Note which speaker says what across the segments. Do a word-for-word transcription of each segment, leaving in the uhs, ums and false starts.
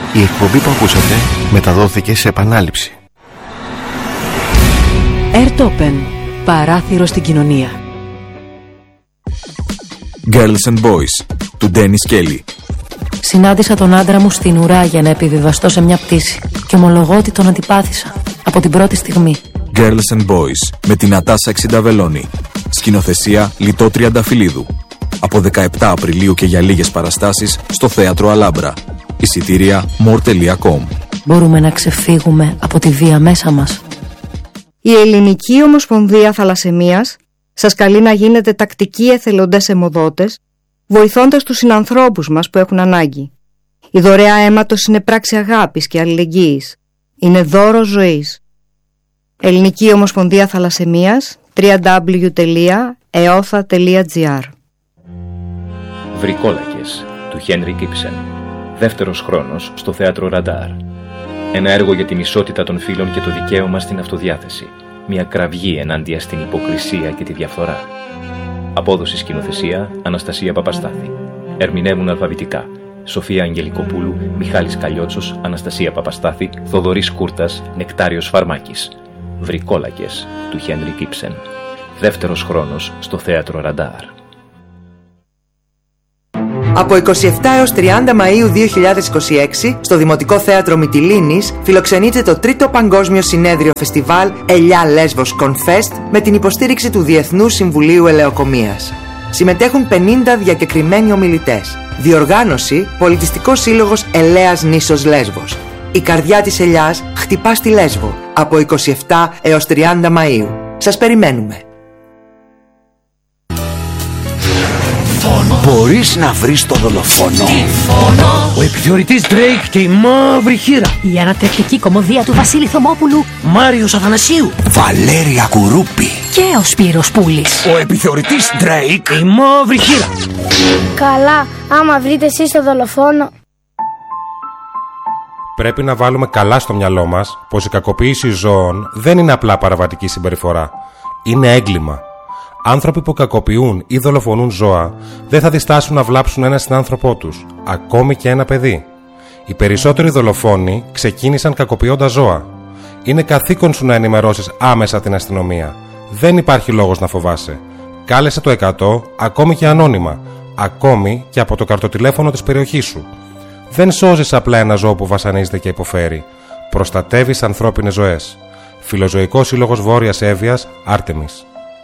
Speaker 1: Η εκπομπή που ακούσατε μεταδόθηκε σε επανάληψη.
Speaker 2: Airtopen. Παράθυρο στην κοινωνία.
Speaker 3: Girls and Boys του Dennis Kelly.
Speaker 2: Συνάντησα τον άντρα μου στην ουρά για να επιβιβαστώ σε μια πτήση και ομολογώ ότι τον αντιπάθησα από την πρώτη στιγμή.
Speaker 3: Girls and Boys με την Νατάσα Εξινταβελώνη. Σκηνοθεσία Λιτό Τριανταφυλλίδου. Από δεκαεπτά Απριλίου και για λίγες παραστάσεις στο Θέατρο Αλάμπρα. Εισιτήρια more τελεία com.
Speaker 2: Μπορούμε να ξεφύγουμε από τη βία μέσα μας.
Speaker 4: Η Ελληνική Ομοσπονδία Θαλασσαιμίας σας καλεί να γίνετε τακτικοί εθελοντές αιμοδότες, βοηθώντας τους συνανθρώπους μας που έχουν ανάγκη. Η δωρεά αίματος είναι πράξη αγάπης και αλληλεγγύης. Είναι δώρο ζωής. Ελληνική Ομοσπονδία Θαλασσαιμίας, double-u double-u double-u τελεία εόθα τελεία τζι άρ.
Speaker 5: Βρικόλακες του Χένρικ Ήψεν. Δεύτερος χρόνος στο Θέατρο Ραντάρ. Ένα έργο για την ισότητα των φύλων και το δικαίωμα στην αυτοδιάθεση. Μια κραυγή ενάντια στην υποκρισία και τη διαφθορά. Απόδοση σκηνοθεσία Αναστασία Παπαστάθη. Ερμηνεύουν αλφαβητικά Σοφία Αγγελικοπούλου, Μιχάλης Καλλιότσος, Αναστασία Παπαστάθη, Θοδωρής Κούρτας, Νεκτάριος Φαρμάκης. Βρικόλακες του Χένρικ Ήψεν. Δεύτερος χρόνος στο Θέατρο Ραντάρ.
Speaker 6: Από είκοσι επτά έως τριάντα Μαΐου δύο χιλιάδες είκοσι έξι, στο Δημοτικό Θέατρο Μυτιλήνης, φιλοξενείται το τρίτο Παγκόσμιο Συνέδριο Φεστιβάλ Ελιά Λέσβος Confest με την υποστήριξη του Διεθνούς Συμβουλίου Ελεοκομείας. Συμμετέχουν πενήντα διακεκριμένοι ομιλητές. Διοργάνωση Πολιτιστικός Σύλλογος Ελέας Νήσος Λέσβος. Η καρδιά της ελιάς χτυπά στη Λέσβο από είκοσι επτά έως τριάντα Μαΐου. Σας περιμένουμε.
Speaker 7: Μπορείς να βρεις το δολοφόνο.
Speaker 8: Ο επιθεωρητής Drake και η μαύρη χήρα.
Speaker 9: Η ανατρεπτική κωμωδία του Βασίλη Θωμόπουλου.
Speaker 8: Μάριος Αθανασίου.
Speaker 7: Βαλέρια Κουρούπη.
Speaker 9: Και ο Σπύρος Πούλης.
Speaker 7: Ο επιθεωρητής Drake.
Speaker 8: Η μαύρη χήρα.
Speaker 10: Καλά, άμα βρείτε εσείς το δολοφόνο.
Speaker 11: Πρέπει να βάλουμε καλά στο μυαλό μας πως η κακοποίηση ζώων δεν είναι απλά παραβατική συμπεριφορά. Είναι έγκλημα. Άνθρωποι που κακοποιούν ή δολοφονούν ζώα δεν θα διστάσουν να βλάψουν ένα συνάνθρωπό τους, ακόμη και ένα παιδί. Οι περισσότεροι δολοφόνοι ξεκίνησαν κακοποιώντας ζώα. Είναι καθήκον σου να ενημερώσεις άμεσα την αστυνομία. Δεν υπάρχει λόγος να φοβάσαι. Κάλεσε το εκατό, ακόμη και ανώνυμα, ακόμη και από το καρτοτηλέφωνο της περιοχής σου. Δεν σώζεις απλά ένα ζώο που βασανίζεται και υποφέρει. Προστατεύεις ανθρώπινες ζωές. Φιλοζωικός Σύλλογος Βόρειας Εύβοιας, Άρτεμις.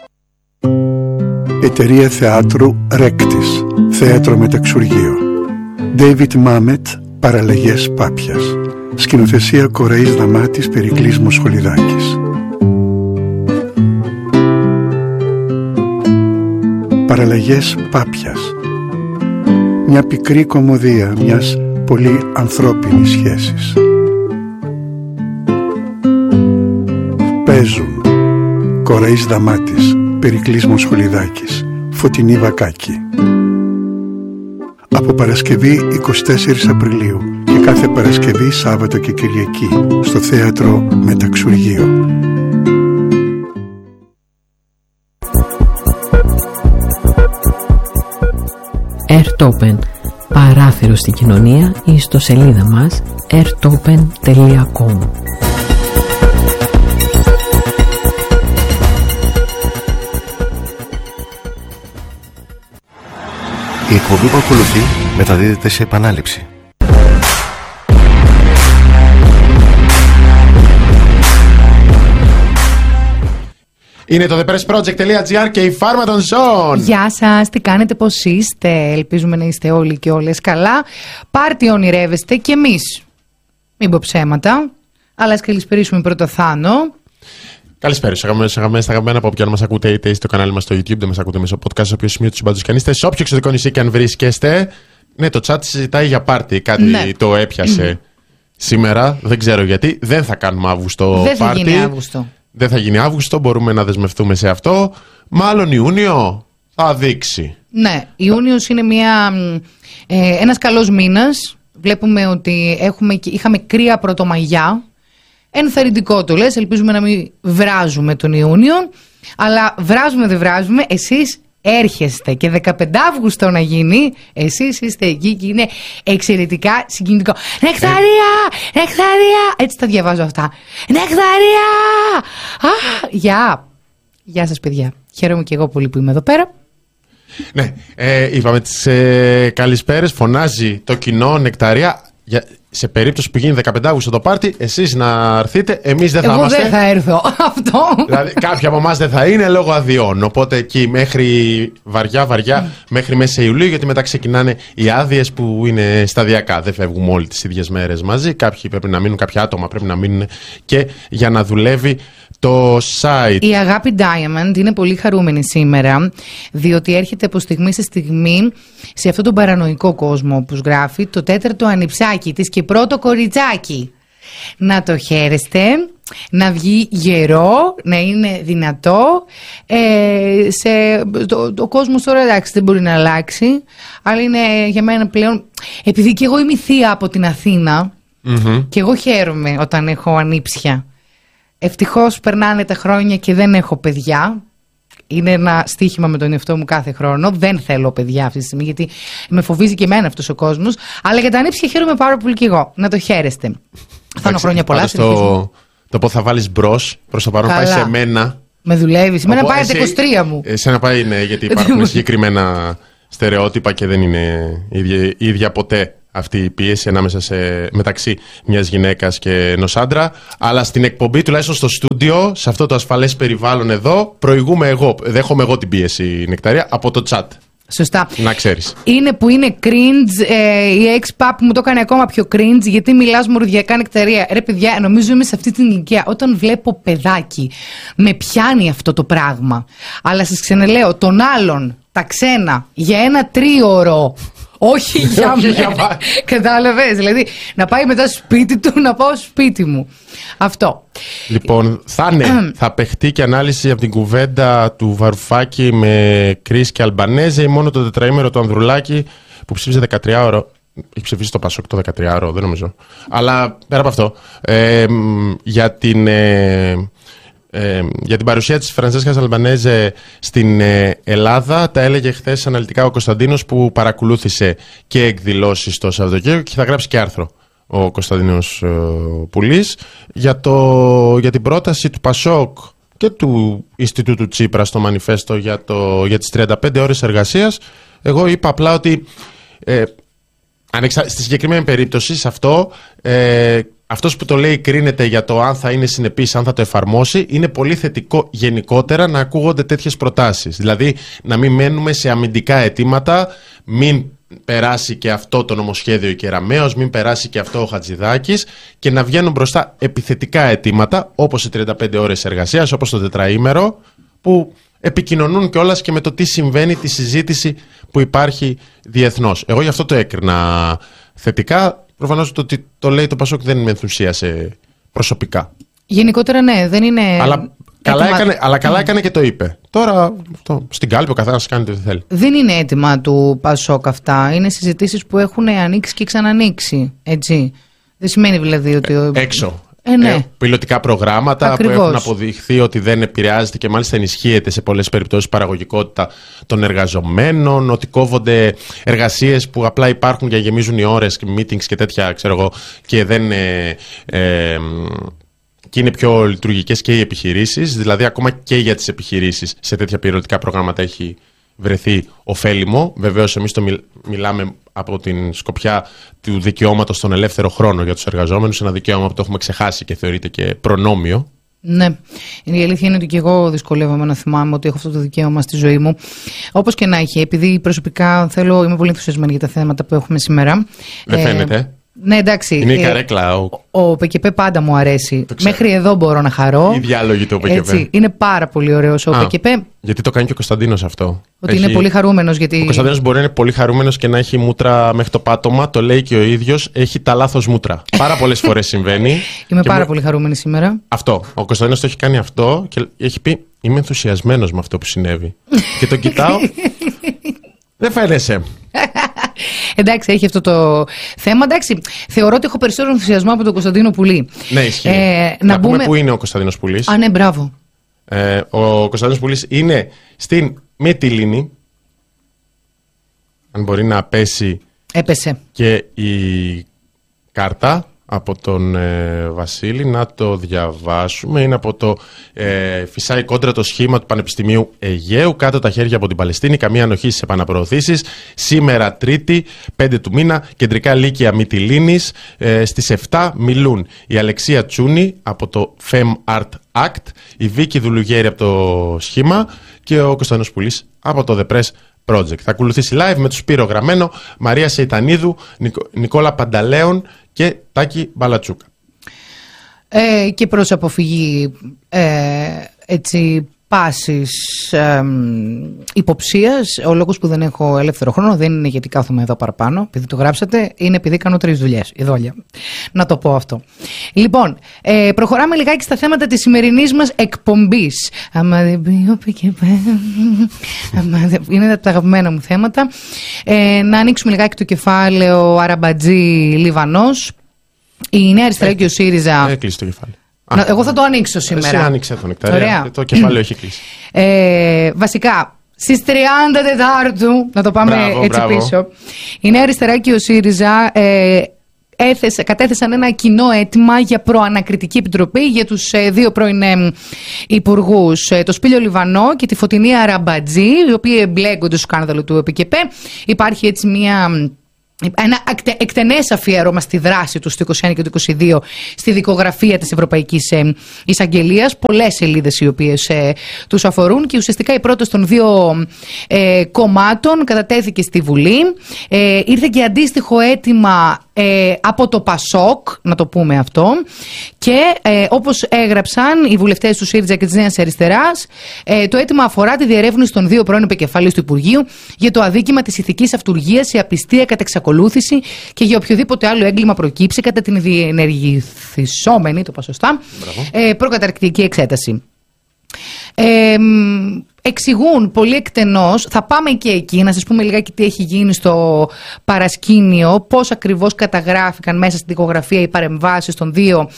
Speaker 12: Εταιρεία θεάτρου Ρέκτης. Θέατρο Μεταξουργείο. Ντέιβιτ Μάμετ, Παραλλαγές Πάπιας. Σκηνοθεσία Κοραής Δαμάτης, Περικλής Μοσχολιδάκης. Παραλλαγές Πάπιας. Μια πικρή κωμωδία μιας πολύ ανθρώπινης σχέσης. Παίζουν Κοραής Δαμάτης, Περικλής Μοσχολιδάκης, Φωτεινή Βακάκη. Από Παρασκευή εικοστή τέταρτη Απριλίου και κάθε Παρασκευή, Σάββατο και Κυριακή στο Θέατρο Μεταξουργείο.
Speaker 2: Airtopen. Παράθυρο στην κοινωνία. Η ιστοσελίδα μας airtopen τελεία com.
Speaker 1: Η εκπομπή που ακολουθεί μεταδίδεται σε επανάληψη.
Speaker 13: Είναι το the press project τελεία gr και η φάρμα των ζώων.
Speaker 14: Γεια σας, τι κάνετε, πώς είστε? Ελπίζουμε να είστε όλοι και όλες καλά. Πάρτι ονειρεύεστε κι εμείς. Μην πω ψέματα, αλλά ας καλησπερίσουμε πρώτο Θάνο.
Speaker 13: Καλησπέρα στους αγαπημένους, αγαπημένες, αγαπημένα από όποιον μας ακούτε, είτε στο κανάλι μας στο YouTube, δεν μας ακούτε μέσω podcast, σε όποιο σημείο του συμπάντους και αν είστε, σε όποιο εξωτικό νησί και αν βρίσκεστε. Ναι, το chat συζητάει για πάρτι, κάτι ναι. το έπιασε σήμερα, δεν ξέρω γιατί. Δεν θα κάνουμε Αύγουστο πάρτι.
Speaker 14: Δεν θα γίνει Αύγουστο.
Speaker 13: Δεν θα γίνει Αύγουστο, μπορούμε να δεσμευτούμε σε αυτό. Μάλλον Ιούνιο θα δείξει.
Speaker 14: Ναι, Ιούνιος είναι μια, ε, ένας καλός μήνας. Βλέπουμε ότι έχουμε, είχαμε κρύα πρωτομαγιά. Ενθαρρυντικό το λες, ελπίζουμε να μην βράζουμε τον Ιούνιο. Αλλά βράζουμε δεν βράζουμε, εσείς έρχεστε και δεκαπέντε Αυγούστου να γίνει, εσείς είστε εκεί και είναι εξαιρετικά συγκινητικό. Νεκταρία! Νεκταρία! Έτσι τα διαβάζω αυτά. Νεκταρία! Α, γεια! Γεια σας, παιδιά. Χαίρομαι και εγώ πολύ που είμαι εδώ πέρα.
Speaker 13: Ναι, ε, είπαμε τις ε, καλησπέρες. Φωνάζει το κοινό Νεκταρία. Για, σε περίπτωση που γίνει δεκαπέντε Αυγούστου το πάρτι, εσείς να έρθετε, εμείς δεν θα
Speaker 14: Εγώ
Speaker 13: είμαστε.
Speaker 14: Εγώ δεν θα έρθω. Αυτό.
Speaker 13: Δηλαδή, κάποιοι από εμάς δεν θα είναι λόγω αδειών. Οπότε εκεί μέχρι βαριά, βαριά, mm. μέχρι μέσα Ιουλίου, γιατί μετά ξεκινάνε οι άδειες που είναι σταδιακά. Δεν φεύγουμε όλοι τις ίδιες μέρες μαζί. Κάποιοι πρέπει να μείνουν, κάποια άτομα πρέπει να μείνουν και για να δουλεύει το site.
Speaker 14: Η Αγάπη Diamond είναι πολύ χαρούμενη σήμερα, διότι έρχεται από στιγμή σε στιγμή σε αυτόν τον παρανοϊκό κόσμο, όπως γράφει, το τέταρτο ανιψάκι της και πρώτο κοριτσάκι. Να το χαίρεστε, να βγει γερό, να είναι δυνατό. Ε, σε, το, το κόσμος τώρα, εντάξει, δεν μπορεί να αλλάξει, αλλά είναι για μένα πλέον, επειδή και εγώ είμαι θεία από την Αθήνα, mm-hmm. και εγώ χαίρομαι όταν έχω ανήψια. Ευτυχώς περνάνε τα χρόνια και δεν έχω παιδιά. Είναι ένα στοίχημα με τον εαυτό μου κάθε χρόνο. Δεν θέλω παιδιά αυτή τη στιγμή, γιατί με φοβίζει και εμένα αυτός ο κόσμος. Αλλά για τα ανήψια χαίρομαι πάρα πολύ και εγώ. Να το χαίρεστε. Θα είναι χρόνια πολλά.
Speaker 13: Το, το πό θα βάλεις μπρος, προς το παρόν πάει σε μένα.
Speaker 14: Με δουλεύει. Εμένα πάει τα είκοσι τρία μου.
Speaker 13: Εσένα πάει, ναι, γιατί υπάρχουν συγκεκριμένα στερεότυπα και δεν είναι ίδια, ίδια ποτέ αυτή η πίεση ανάμεσα σε, μεταξύ μιας γυναίκας και ενός άντρα. Αλλά στην εκπομπή, τουλάχιστον στο στούντιο, σε αυτό το ασφαλές περιβάλλον εδώ, προηγούμε εγώ. Δέχομαι εγώ την πίεση, Νεκταρία, από το chat.
Speaker 14: Σωστά.
Speaker 13: Να ξέρεις.
Speaker 14: Είναι που είναι cringe. Ε, η ex-pap μου το έκανε ακόμα πιο cringe, γιατί μιλάς μορουδιακά, Νεκταρία. Ρε παιδιά, νομίζω είμαι σε αυτή την ηλικία. Όταν βλέπω παιδάκι, με πιάνει αυτό το πράγμα. Αλλά σας ξαναλέω, τον άλλον, τα ξένα, για ένα τρίωρο. Όχι για μένα. Κατάλαβες. Δηλαδή να πάει μετά στο σπίτι του, να πάω στο σπίτι μου. Αυτό.
Speaker 13: Λοιπόν, θα, ναι, θα παιχτεί και ανάλυση από την κουβέντα του Βαρουφάκη με Κρίς και Αλμπανέζε, ή μόνο το τετραήμερο του Ανδρουλάκη που ψήφισε δεκατριάωρο. Έχει ψηφίσει το Πασόκ το δεκατριάωρο, δεν νομίζω. Αλλά πέρα από αυτό, ε, για την. Ε, Ε, για την παρουσία της Φραντσέσκας Αλμπανέζε στην ε, Ελλάδα, τα έλεγε χθες αναλυτικά ο Κωνσταντίνος, που παρακολούθησε και εκδηλώσεις το Σαββατοκύριακο και θα γράψει και άρθρο ο Κωνσταντίνος ε, Πουλής για, το, για την πρόταση του Πασόκ και του Ινστιτούτου Τσίπρα στο μανιφέστο για, το, για τις τριάντα πέντε ώρες εργασίας. Εγώ είπα απλά ότι ε, ανεξα... στη συγκεκριμένη περίπτωση, σε αυτό, ε, αυτός που το λέει κρίνεται για το αν θα είναι συνεπής, αν θα το εφαρμόσει. Είναι πολύ θετικό γενικότερα να ακούγονται τέτοιες προτάσεις. Δηλαδή να μην μένουμε σε αμυντικά αιτήματα, μην περάσει και αυτό το νομοσχέδιο η Κεραμέως, μην περάσει και αυτό ο Χατζηδάκης, και να βγαίνουν μπροστά επιθετικά αιτήματα όπως οι τριάντα πέντε ώρες εργασίας, όπως το τετραήμερο, που επικοινωνούν κιόλας και με το τι συμβαίνει, τη συζήτηση που υπάρχει διεθνώς. Εγώ γι' αυτό το έκρινα θετικά. Προφανώς το ότι το λέει το Πασόκ δεν με ενθουσίασε προσωπικά.
Speaker 14: Γενικότερα ναι, δεν είναι.
Speaker 13: Αλλά καλά, έκανε, αλλά καλά έκανε και το είπε. Τώρα αυτό, στην κάλπη ο καθένας κάνει ό,τι θέλει.
Speaker 14: Δεν είναι έτοιμα του Πασόκ αυτά. Είναι συζητήσεις που έχουν ανοίξει και ξανανοίξει. Έτσι. Δεν σημαίνει δηλαδή ότι.
Speaker 13: Ε, έξω.
Speaker 14: Ε, ναι.
Speaker 13: ε, πιλωτικά προγράμματα. Ακριβώς. Που έχουν αποδειχθεί ότι δεν επηρεάζεται και μάλιστα ενισχύεται σε πολλές περιπτώσεις η παραγωγικότητα των εργαζομένων, ότι κόβονται εργασίες που απλά υπάρχουν για να γεμίζουν οι ώρες, meetings και τέτοια, ξέρω εγώ, και δεν. Ε, ε, και είναι πιο λειτουργικές και οι επιχειρήσεις. Δηλαδή, ακόμα και για τις επιχειρήσεις σε τέτοια πιλωτικά προγράμματα έχει βρεθεί ωφέλιμο. Βεβαίως, εμείς το μιλ, μιλάμε από την σκοπιά του δικαιώματος στον ελεύθερο χρόνο για τους εργαζόμενους, ένα δικαίωμα που το έχουμε ξεχάσει και θεωρείται και προνόμιο.
Speaker 14: Ναι. Η αλήθεια είναι ότι και εγώ δυσκολεύομαι να θυμάμαι ότι έχω αυτό το δικαίωμα στη ζωή μου. Όπως και να έχει, επειδή προσωπικά θέλω, είμαι πολύ ενθουσιασμένη για τα θέματα που έχουμε σήμερα.
Speaker 13: Δεν ε, φαίνεται.
Speaker 14: Ναι, εντάξει.
Speaker 13: Είναι η καρέκλα. Ο,
Speaker 14: ο ΠΚΠ πάντα μου αρέσει. Μέχρι εδώ μπορώ να χαρώ.
Speaker 13: Οι διάλογοι του ΠΚΠ. Έτσι,
Speaker 14: είναι πάρα πολύ ωραίος ο Α, ΠΚΠ.
Speaker 13: Γιατί το κάνει και ο Κωνσταντίνος αυτό.
Speaker 14: Ότι έχει... είναι πολύ χαρούμενος. Γιατί...
Speaker 13: Ο Κωνσταντίνος μπορεί να είναι πολύ χαρούμενος και να έχει μούτρα μέχρι το πάτωμα. Το λέει και ο ίδιος. Έχει τα λάθος μούτρα. Πάρα πολλές φορές συμβαίνει.
Speaker 14: Είμαι πάρα
Speaker 13: μου...
Speaker 14: πολύ χαρούμενη σήμερα.
Speaker 13: Αυτό. Ο Κωνσταντίνος το έχει κάνει αυτό και έχει πει: είμαι ενθουσιασμένος με αυτό που συνέβη. Και τον κοιτάω. Δεν φαίνεσαι.
Speaker 14: Εντάξει, έχει αυτό το θέμα. Εντάξει, θεωρώ ότι έχω περισσότερο ενθουσιασμό από τον Κωνσταντίνο Πουλή.
Speaker 13: Ναι, ισχύει.
Speaker 14: Ε,
Speaker 13: να, να πούμε πού είναι ο Κωνσταντίνος Πουλής.
Speaker 14: Α, ναι, μπράβο.
Speaker 13: Ε, ο Κωνσταντίνος Πουλής είναι στην Μυτιλήνη, αν μπορεί να πέσει.
Speaker 14: Έπεσε.
Speaker 13: Και η κάρτα από τον ε, Βασίλη, να το διαβάσουμε. Είναι από το ε, φυσάει κόντρα το σχήμα του Πανεπιστημίου Αιγαίου. Κάτω τα χέρια από την Παλαιστίνη. Καμία ανοχή στις επαναπροωθήσεις. Σήμερα Τρίτη, πέντε του μήνα, κεντρικά λύκεια Μυτιλήνης. Ε, στις επτά μιλούν η Αλεξία Τσούνη από το Fem Art Act, η Βίκη Δουλουγέρη από το σχήμα και ο Κωνσταντίνος Πουλής από το The Press Project. Θα ακολουθήσει live με του Σπύρο Γραμμένο, Μαρία Σεϊτανίδου, Νικο, Νικόλα Πανταλέων και Τάκη Μπαλατσούκα.
Speaker 14: Ε, και προς αποφυγή ε, έτσι πάσης ε, υποψίας, ο λόγος που δεν έχω ελεύθερο χρόνο δεν είναι γιατί κάθομαι εδώ παραπάνω, επειδή το γράψατε, είναι επειδή κάνω τρεις δουλειές, η δόλια. Να το πω αυτό. Λοιπόν, ε, προχωράμε λιγάκι στα θέματα της σημερινής μας εκπομπής. Είναι τα αγαπημένα μου θέματα. Ε, να ανοίξουμε λιγάκι το κεφάλαιο Αραμπατζή Λιβανός. Η Νέα Αριστερά και ο ΣΥΡΙΖΑ.
Speaker 13: Έκλεισε το κεφάλαιο.
Speaker 14: Να, εγώ θα το ανοίξω σήμερα.
Speaker 13: Εσύ άνοιξε το νεκταρία. Το κεφάλαιο έχει κλείσει.
Speaker 14: Ε, βασικά, στις τριάντα Τετάρτου, να το πάμε
Speaker 13: μπράβο,
Speaker 14: έτσι
Speaker 13: μπράβο.
Speaker 14: πίσω, η Νέα Αριστερά και ο ΣΥΡΙΖΑ ε, έθεσε, κατέθεσαν ένα κοινό αίτημα για προανακριτική επιτροπή για τους ε, δύο πρώην ε, υπουργούς, ε, το Σπύλιο Λιβανό και τη Φωτεινή Αραμπατζή, οι οποίοι εμπλέκονται στο σκάνδαλο του ΕΠΚΕΠΕ. Υπάρχει έτσι μια... ένα εκτενές αφιέρωμα στη δράση του στο είκοσι ένα και το είκοσι δύο στη δικογραφία της Ευρωπαϊκής ε, Εισαγγελίας, πολλές σελίδες οι οποίες ε, τους αφορούν και ουσιαστικά η πρόταση των δύο ε, κομμάτων κατατέθηκε στη Βουλή. Ε, ήρθε και αντίστοιχο αίτημα ε, από το ΠΑΣΟΚ, να το πούμε αυτό, και ε, όπως έγραψαν οι βουλευτές του ΣΥΡΙΖΑ και της Νέας Αριστεράς, ε, το αίτημα αφορά τη διερεύνηση των δύο πρώην επικεφαλής του Υπουργείου για το αδίκημα της ηθικής αυτουργίας σε απιστία κατά εξακολούθηση και για οποιοδήποτε άλλο έγκλημα προκύψει κατά την διενεργηθισόμενη, το είπα σωστά, ε, προκαταρκτική εξέταση. Ε, εξηγούν πολύ εκτενώς, θα πάμε και εκεί να σας πούμε λιγάκι τι έχει γίνει στο παρασκήνιο, πώς ακριβώς καταγράφηκαν μέσα στην δικογραφία οι παρεμβάσεις των δύο,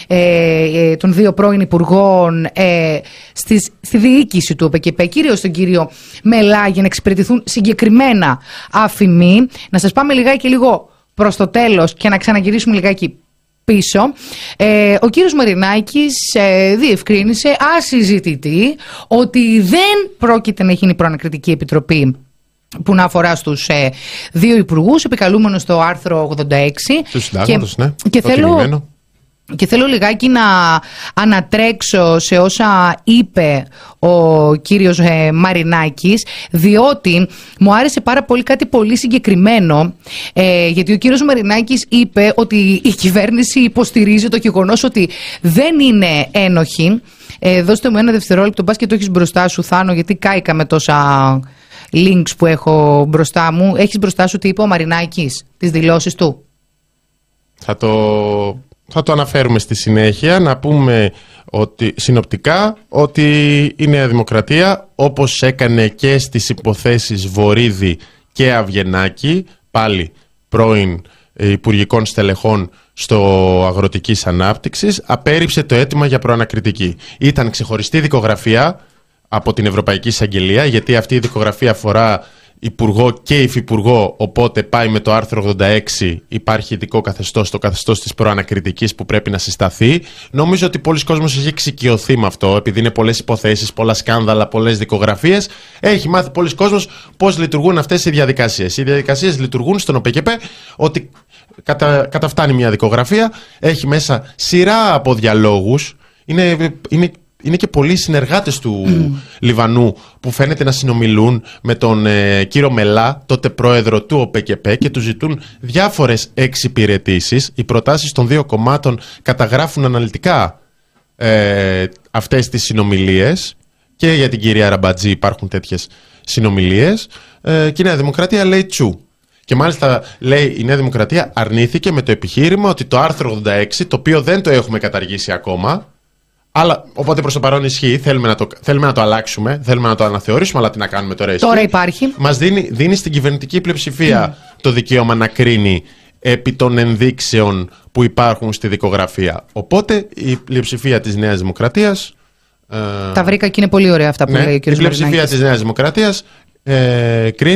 Speaker 14: ε, των δύο πρώην υπουργών ε, στις, στη διοίκηση του ΟΠΕΚΕΠΕ, κυρίως τον κύριο Μελά, για να εξυπηρετηθούν συγκεκριμένα αφημί. Να σας πάμε λιγάκι λίγο προς το τέλος και να ξαναγυρίσουμε λιγάκι πίσω. Ε, ο κύριος Μαρινάκης ε, διευκρίνησε ασυζητητή ότι δεν πρόκειται να γίνει προανακριτική επιτροπή που να αφορά στους ε, δύο υπουργούς, επικαλούμενος στο άρθρο ογδόντα έξι.
Speaker 13: Του συντάγματος,
Speaker 14: και,
Speaker 13: ναι.
Speaker 14: Και
Speaker 13: το
Speaker 14: θέλω,
Speaker 13: κινημένο.
Speaker 14: Και θέλω λιγάκι να ανατρέξω σε όσα είπε ο κύριος ε, Μαρινάκης, διότι μου άρεσε πάρα πολύ κάτι πολύ συγκεκριμένο, ε, γιατί ο κύριος Μαρινάκης είπε ότι η κυβέρνηση υποστηρίζει το γεγονός ότι δεν είναι ένοχη. Ε, δώστε μου ένα δευτερόλεπτο, μπας και το έχεις μπροστά σου, Θάνο, γιατί κάηκα με τόσα links που έχω μπροστά μου. Έχεις μπροστά σου τι είπε ο Μαρινάκης, τις δηλώσεις του?
Speaker 13: Θα το... Θα το αναφέρουμε στη συνέχεια, να πούμε ότι, συνοπτικά ότι η Νέα Δημοκρατία, όπως έκανε και στις υποθέσεις Βορίδη και Αυγενάκη, πάλι πρώην υπουργικών στελεχών στο Αγροτικής Ανάπτυξης, απέρριψε το αίτημα για προανακριτική. Ήταν ξεχωριστή δικογραφία από την Ευρωπαϊκή Εισαγγελία, γιατί αυτή η δικογραφία αφορά υπουργό και υφυπουργό, οπότε πάει με το άρθρο ογδόντα έξι, υπάρχει ειδικό καθεστώς, το καθεστώς της προανακριτικής που πρέπει να συσταθεί. Νομίζω ότι πολλοί κόσμος έχει εξοικειωθεί με αυτό, επειδή είναι πολλές υποθέσεις, πολλά σκάνδαλα, πολλές δικογραφίες. Έχει μάθει πολλοί κόσμος πώς λειτουργούν αυτές οι διαδικασίες. Οι διαδικασίες λειτουργούν στον ΟΠΕΚΕΠΕ ότι κατα, καταφτάνει μια δικογραφία, έχει μέσα σειρά από διαλόγους, είναι, είναι Είναι και πολλοί συνεργάτες του mm. Λιβανού που φαίνεται να συνομιλούν με τον ε, κύριο Μελά, τότε πρόεδρο του ΟΠΕΚΕΠΕ, και του ζητούν διάφορες εξυπηρετήσεις. Οι προτάσεις των δύο κομμάτων καταγράφουν αναλυτικά ε, αυτές τις συνομιλίες, και για την κυρία Αραμπατζή υπάρχουν τέτοιες συνομιλίες, ε, και η Νέα Δημοκρατία λέει τσου. Και μάλιστα λέει η Νέα Δημοκρατία αρνήθηκε με το επιχείρημα ότι το άρθρο ογδόντα έξι, το οποίο δεν το έχουμε καταργήσει ακόμα, αλλά οπότε προς το παρόν ισχύει, θέλουμε να το, θέλουμε να το αλλάξουμε, θέλουμε να το αναθεωρήσουμε, αλλά τι να κάνουμε τώρα ισχύει.
Speaker 14: Τώρα υπάρχει.
Speaker 13: Μας δίνει, δίνει στην κυβερνητική πλειοψηφία mm. το δικαίωμα να κρίνει επί των ενδείξεων που υπάρχουν στη δικογραφία. Οπότε η πλειοψηφία της Νέας Δημοκρατίας...
Speaker 14: Τα βρήκα και είναι πολύ ωραία αυτά που
Speaker 13: ναι,
Speaker 14: λέει ο κ. Μαρινάκης.
Speaker 13: Η πλειοψηφία της Νέας Δημοκρατίας ε, κρίνει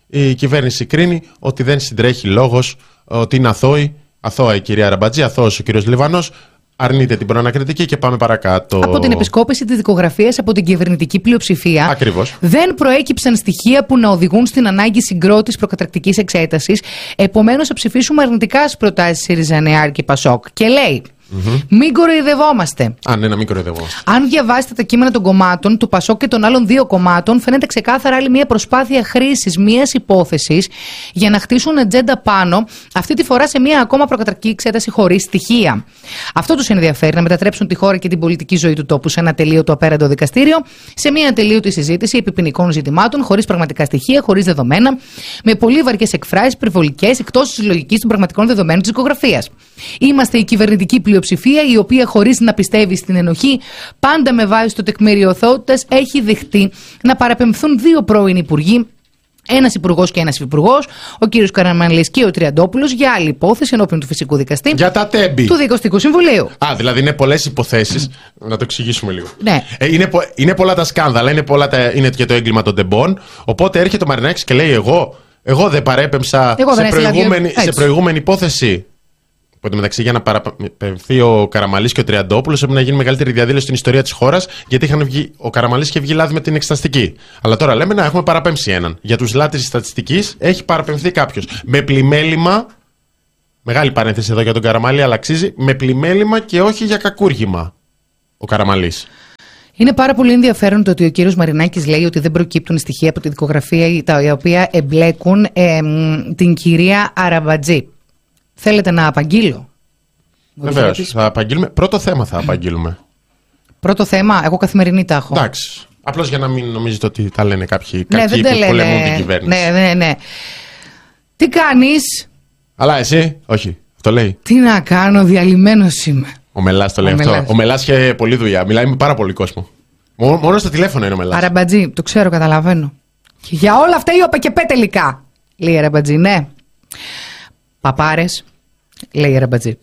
Speaker 13: η κυβέρνηση κρίνει ότι δεν συντρέχει λόγος, ότι είναι αθώη, αθώα η κυρία Αραμπατζή, αθώος ο κύριος Λιβανός. Αρνείται την προανακριτική και πάμε παρακάτω.
Speaker 14: Από την επισκόπηση της δικογραφίας από την κυβερνητική πλειοψηφία,
Speaker 13: ακριβώς,
Speaker 14: δεν προέκυψαν στοιχεία που να οδηγούν στην ανάγκη συγκρότησης προκαταρκτικής εξέτασης. Επομένως, θα ψηφίσουμε αρνητικά στις προτάσεις ΣΥΡΙΖΑ, ΝΕΑΡ και ΠΑΣΟΚ. Και λέει. Mm-hmm. Μην κοροϊδευόμαστε.
Speaker 13: Α, ναι, να μην κοροϊδευόμαστε.
Speaker 14: Αν διαβάσετε τα κείμενα των κομμάτων, του ΠΑΣΟΚ και των άλλων δύο κομμάτων, φαίνεται ξεκάθαρα άλλη μια προσπάθεια χρήσης μιας υπόθεσης για να χτίσουν ατζέντα πάνω, αυτή τη φορά σε μια ακόμα προκαταρκτική εξέταση χωρίς στοιχεία. Αυτό τους ενδιαφέρει, να μετατρέψουν τη χώρα και την πολιτική ζωή του τόπου σε ένα τελείωτο απέραντο δικαστήριο, σε μια ατελείωτη συζήτηση επί ποινικών ζητημάτων, χωρίς πραγματικά στοιχεία, χωρίς δεδομένα, με πολύ βαριές εκφράσεις, υπερβολικές, εκτός της λογικής των πραγματικών δεδομένων της δικογραφίας. Είμαστε η κυβερνητική πλειοψηφία, η οποία χωρίς να πιστεύει στην ενοχή, πάντα με βάση το τεκμήριο οθότητας, έχει δεχτεί να παραπεμφθούν δύο πρώην υπουργοί, ένας υπουργός και ένας υφυπουργός, ο κύριος Καραμανλής και ο Τριαντόπουλος, για άλλη υπόθεση ενώπιον του φυσικού δικαστή.
Speaker 13: Για τα τέμπη.
Speaker 14: Του Δικαστικού Συμβουλίου.
Speaker 13: Α, δηλαδή είναι πολλές υποθέσεις. Να το εξηγήσουμε λίγο.
Speaker 14: Ναι.
Speaker 13: Ε, είναι, πο, είναι πολλά τα σκάνδαλα, είναι, πολλά τα, είναι και το έγκλημα των τεμπών. Οπότε έρχεται ο Μαρινάκης και λέει: Εγώ, εγώ δεν παρέπεμψα εγώ σε, δεν προηγούμενη, σε προηγούμενη υπόθεση. Οπότε μεταξύ, για να παραπεμφθεί ο Καραμανλής και ο Τριαντόπουλος, έπρεπε να γίνει μεγαλύτερη διαδήλωση στην ιστορία της χώρας, γιατί είχαν βγει, ο Καραμανλής είχε βγει λάδι με την εξεταστική. Αλλά τώρα λέμε να έχουμε παραπέμψει έναν. Για τους λάτρεις της στατιστικής έχει παραπεμφθεί κάποιος. Με πλημέλημα. Μεγάλη παρένθεση εδώ για τον Καραμανλή, αλλά αξίζει. Με πλημέλημα και όχι για κακούργημα. Ο Καραμανλής.
Speaker 14: Είναι πάρα πολύ ενδιαφέρον το ότι ο κύριος Μαρινάκης λέει ότι δεν προκύπτουν στοιχεία από τη δικογραφία τα οποία εμπλέκουν ε, την κυρία Αραμπατζή. Θέλετε να απαγγείλω?
Speaker 13: Βεβαίως, θα απαγγείλουμε. Πρώτο θέμα θα απαγγείλουμε.
Speaker 14: Πρώτο θέμα, εγώ καθημερινή τα έχω.
Speaker 13: Εντάξει. Απλώς για να μην νομίζετε ότι τα λένε κάποιοι
Speaker 14: ναι,
Speaker 13: κακοί που πολεμούν την κυβέρνηση.
Speaker 14: Ναι, ναι, ναι. Τι κάνεις?
Speaker 13: Αλλά εσύ, όχι, το λέει.
Speaker 14: Τι να κάνω, διαλυμένος είμαι.
Speaker 13: Ο Μελάς το λέει ο αυτό. Μελάς. Ο Μελάς είχε πολλή δουλειά. Μιλάει με πάρα πολύ κόσμο. Μόνο στο τηλέφωνο είναι ο Μελάς.
Speaker 14: Αραμπατζή, το ξέρω, καταλαβαίνω. Και για όλα αυτά η ΟΠΕΚΕΠΕ τελικά. Λέει η Αραμπατζή, ναι. Παπάρες, λέει η Αραμπατζή.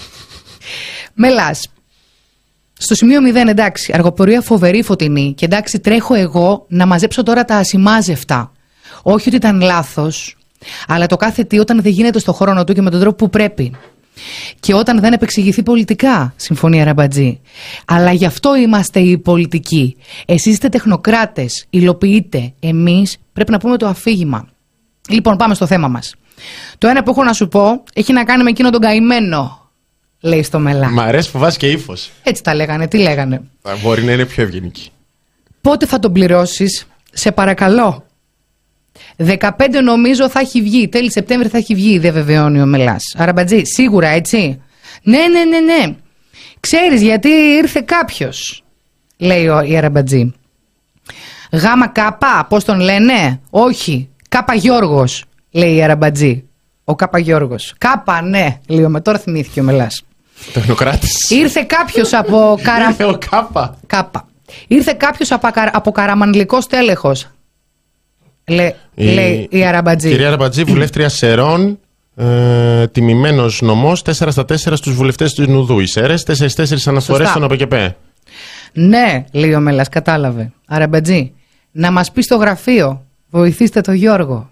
Speaker 14: Μελάς. Στο σημείο μηδέν, εντάξει, αργοπορία φοβερή φωτεινή. Και εντάξει, τρέχω εγώ να μαζέψω τώρα τα ασημάζευτα. Όχι ότι ήταν λάθος, αλλά το κάθε τι όταν δεν γίνεται στο χρόνο του και με τον τρόπο που πρέπει. Και όταν δεν επεξηγηθεί πολιτικά, συμφωνεί η Αραμπατζή. Αλλά γι' αυτό είμαστε οι πολιτικοί. Εσείς είστε τεχνοκράτες, υλοποιείτε. Εμείς πρέπει να πούμε το αφήγημα. Λοιπόν, πάμε στο θέμα μας. Το ένα που έχω να σου πω έχει να κάνει με εκείνο τον καημένο, λέει στο Μελά.
Speaker 13: Μ' αρέσει που βάζει και ύφος.
Speaker 14: Έτσι τα λέγανε, τι λέγανε.
Speaker 13: Μπορεί να είναι πιο ευγενική.
Speaker 14: Πότε θα τον πληρώσεις, σε παρακαλώ? δεκαπέντε νομίζω θα έχει βγει, τέλη Σεπτέμβρη θα έχει βγει, δεν βεβαιώνει ο Μελάς. Αραμπατζή, σίγουρα έτσι? Ναι, ναι, ναι, ναι. Ξέρεις γιατί ήρθε κάποιος, λέει η Αραμπατζή. Γάμα Κάπα, πώς τον λένε? Όχι, Κάπα Γιώργος, λέει η Αραμπατζή. Ο Κάπα Γιώργος. Κάπα, ναι, λέει με τώρα θυμήθηκε ο Μελάς.
Speaker 13: Τεχνοκράτης.
Speaker 14: Ήρθε κάποιος από Καρα...
Speaker 13: Ήρθε ο Κάπα.
Speaker 14: Κάπα. Ήρθε κάποιος από, από καραμανλικό στέλεχος. Λέ, η, λέει η Αραμπατζή.
Speaker 13: Κυρία Αραμπατζή, βουλεύτρια Σερών, ε, τιμημένος νομός, τέσσερα στα τέσσερα στους βουλευτές του Νουδού. Οι Σέρες, τέσσερα τέσσερα αναφορές στον ΟΠΕΚΕΠΕ.
Speaker 14: Ναι, λέει ο Μελάς, κατάλαβε. Αραμπατζή, να μας πει στο γραφείο, βοηθήστε το Γιώργο.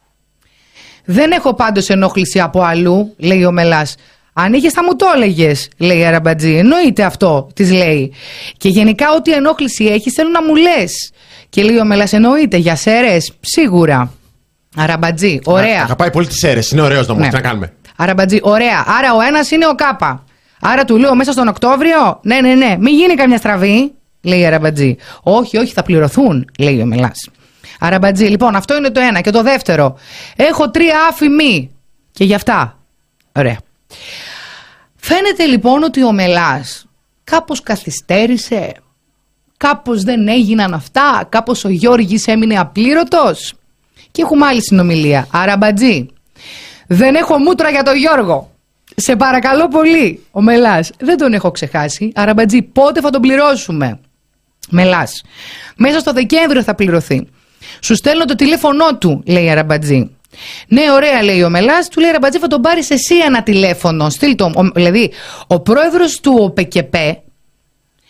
Speaker 14: Δεν έχω πάντως ενόχληση από αλλού, λέει ο Μελάς. Αν είχες θα μου το έλεγες, λέει η Αραμπατζή. Εννοείται αυτό, της λέει. Και γενικά ό,τι ενόχληση έχεις θέλω να μου λες. Και λέει ο Μελάς, εννοείται για Σέρες, σίγουρα. Αραμπατζή, ωραία.
Speaker 13: Αγαπάει πολύ τις Σέρες, είναι ωραίος νομός,
Speaker 14: ναι.
Speaker 13: Τι να κάνουμε.
Speaker 14: Αραμπατζή, ωραία. Άρα ο ένας είναι ο Κάπα. Άρα του λέω μέσα στον Οκτώβριο, ναι, ναι, ναι, μην γίνει καμιά στραβή, λέει η Αραμπατζή. Όχι, όχι, θα πληρωθούν, λέει ο Μελάς. Αραμπατζή, λοιπόν, αυτό είναι το ένα. Και το δεύτερο, έχω τρία άφη μη. Και γι' αυτά. Ωραία. Φαίνεται λοιπόν ότι ο Μελάς κάπως καθυστέρησε, κάπως δεν έγιναν αυτά, κάπως ο Γιώργης έμεινε απλήρωτος. Και έχουμε άλλη συνομιλία. Αραμπατζή, δεν έχω μούτρα για τον Γιώργο. Σε παρακαλώ πολύ. Ο Μελάς, δεν τον έχω ξεχάσει. Αραμπατζή, πότε θα τον πληρώσουμε? Μελάς, μέσα στο Δεκέμβριο θα πληρωθεί. Σου στέλνω το τηλέφωνό του, λέει η Αραμπατζή. Ναι, ωραία, λέει ο Μελάς. Του λέει Αραμπατζή, θα τον πάρεις εσύ ένα τηλέφωνο. Στείλ το. Ο, δηλαδή, ο πρόεδρος του ΟΠΕΚΕΠΕ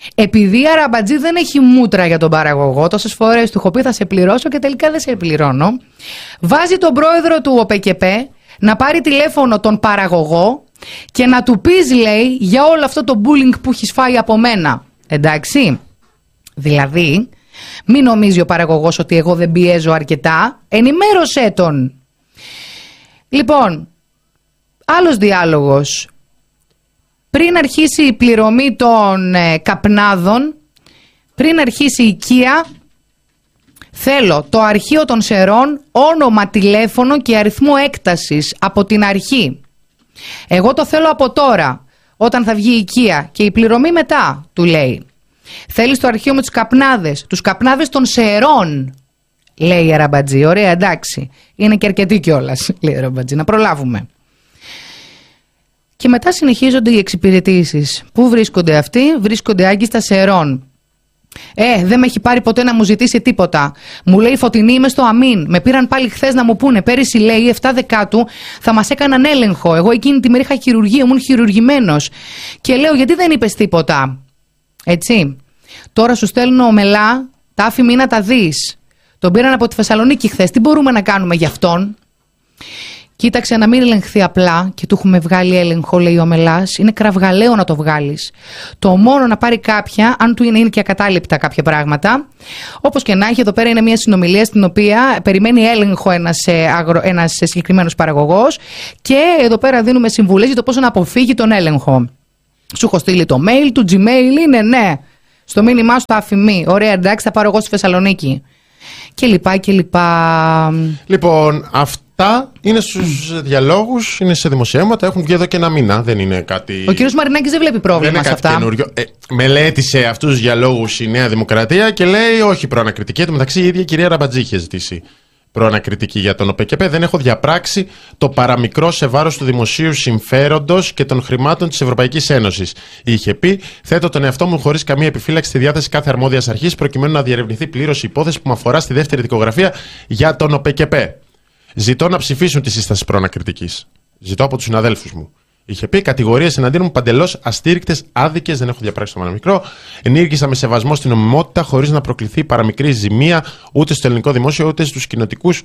Speaker 14: Επειδή η Αραμπατζή δεν έχει μούτρα για τον παραγωγό, τόσες φορές του έχω πει θα σε πληρώσω και τελικά δεν σε πληρώνω, βάζει τον πρόεδρο του ΟΠΕΚΕΠΕ να πάρει τηλέφωνο τον παραγωγό και να του πεις, λέει, για όλο αυτό το bullying που έχεις φάει από μένα. Εντάξει. Δηλαδή, μην νομίζει ο παραγωγός ότι εγώ δεν πιέζω αρκετά. Ενημέρωσέ τον. Λοιπόν, άλλος διάλογος. Πριν αρχίσει η πληρωμή των ε, καπνάδων, πριν αρχίσει η οικία, θέλω το αρχείο των Σερών, όνομα, τηλέφωνο και αριθμό έκτασης από την αρχή. Εγώ το θέλω από τώρα, όταν θα βγει η οικία, και η πληρωμή μετά, του λέει. Θέλει στο αρχείο με τους καπνάδες, τους καπνάδες των Σερών, λέει η Αραμπατζή. Ωραία, εντάξει. Είναι και αρκετή κιόλας, λέει η Αραμπατζή. Να προλάβουμε. Και μετά συνεχίζονται οι εξυπηρετήσεις. Πού βρίσκονται αυτοί? Βρίσκονται άγγιστα Σερών. Ε, δεν με έχει πάρει ποτέ να μου ζητήσει τίποτα. Μου λέει Φωτεινή, είμαι στο αμήν. Με πήραν πάλι χθες να μου πούνε. Πέρυσι, λέει, εφτά Δεκάτου θα μας έκαναν έλεγχο. Εγώ εκείνη τη μέρα είχα χειρουργία, ήμουν χειρουργημένος. Και λέω, γιατί δεν είπες τίποτα? Έτσι. Τώρα σου στέλνω ομελά, τα άφημη να τα δεις. Τον πήραν από τη Θεσσαλονίκη χθες. Τι μπορούμε να κάνουμε γι' αυτόν? Κοίταξε να μην ελεγχθεί απλά και του έχουμε βγάλει έλεγχο, λέει ο Μελάς. Είναι κραυγαλαίο να το βγάλεις. Το μόνο να πάρει κάποια, αν του είναι, είναι και ακατάληπτα κάποια πράγματα. Όπως και να έχει, εδώ πέρα είναι μια συνομιλία στην οποία περιμένει έλεγχο ένας, αγρο, ένας συγκεκριμένος παραγωγός και εδώ πέρα δίνουμε συμβουλές για το πώς να αποφύγει τον έλεγχο. Σου έχω στείλει το mail του Gmail, είναι ναι. Στο μήνυμά σου το αφημί. Ωραία, εντάξει, θα πάρω εγώ στη Θεσσαλονίκη. Και λοιπά και λοιπά. Λοιπόν, αυτό. Τα είναι στους διαλόγους, είναι σε δημοσιεύματα, έχουν βγει εδώ και ένα μήνα. Δεν είναι κάτι. Ο κύριος Μαρινάκης δεν βλέπει πρόβλημα δεν είναι σε αυτά. Καινούριο. Ε, μελέτησε αυτούς τους διαλόγους η Νέα Δημοκρατία και λέει όχι προανακριτική. Εν τω μεταξύ η ίδια η κυρία Αραμπατζή είχε ζητήσει προανακριτική για τον ΟΠΕΚΕΠΕ. Δεν έχω διαπράξει το παραμικρό σε βάρος του δημοσίου συμφέροντος και των χρημάτων της Ευρωπαϊκής Ένωσης. Είχε πει, θέτω τον εαυτό μου χωρίς καμία επιφύλαξη στη διάθεση κάθε αρμόδιας αρχής προκειμένου να διερευνηθεί πλήρως η υπόθεση που με αφορά στη δεύτερη δικογραφία για τον ΟΠΕΚΕΠΕ. Ζητώ να ψηφίσουν τη σύσταση προανακριτικής. Ζητώ από τους συναδέλφους μου. Είχε πει κατηγορίες εναντίον μου παντελώς αστήρικτες, άδικες, δεν έχω διαπράξει το παραμικρό. Ενήργησα με σεβασμό στην νομιμότητα χωρίς να προκληθεί παραμικρή ζημία ούτε στο ελληνικό δημόσιο ούτε στους κοινοτικούς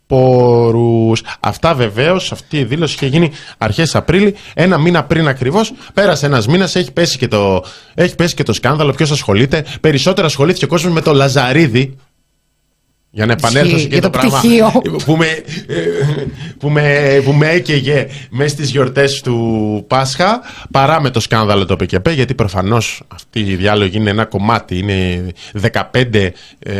Speaker 14: πόρους. Αυτά βεβαίως, αυτή η δήλωση είχε γίνει αρχές Απρίλη, ένα μήνα πριν ακριβώς. Πέρασε ένας μήνας, έχει πέσει και το, έχει πέσει και το σκάνδαλο. Ποιος ασχολείται? Περισσότερο ασχολήθηκε ο κόσμος με το Λαζαρίδη. Για να επανέλθω σε και το, το πράγμα που με, που, με, που με έκαιγε μέσα στις γιορτές του Πάσχα, παρά με το σκάνδαλο το ΟΠΕΚΕΠΕ, γιατί προφανώς αυτή η διάλογη είναι ένα κομμάτι, είναι δεκαπέντε ε,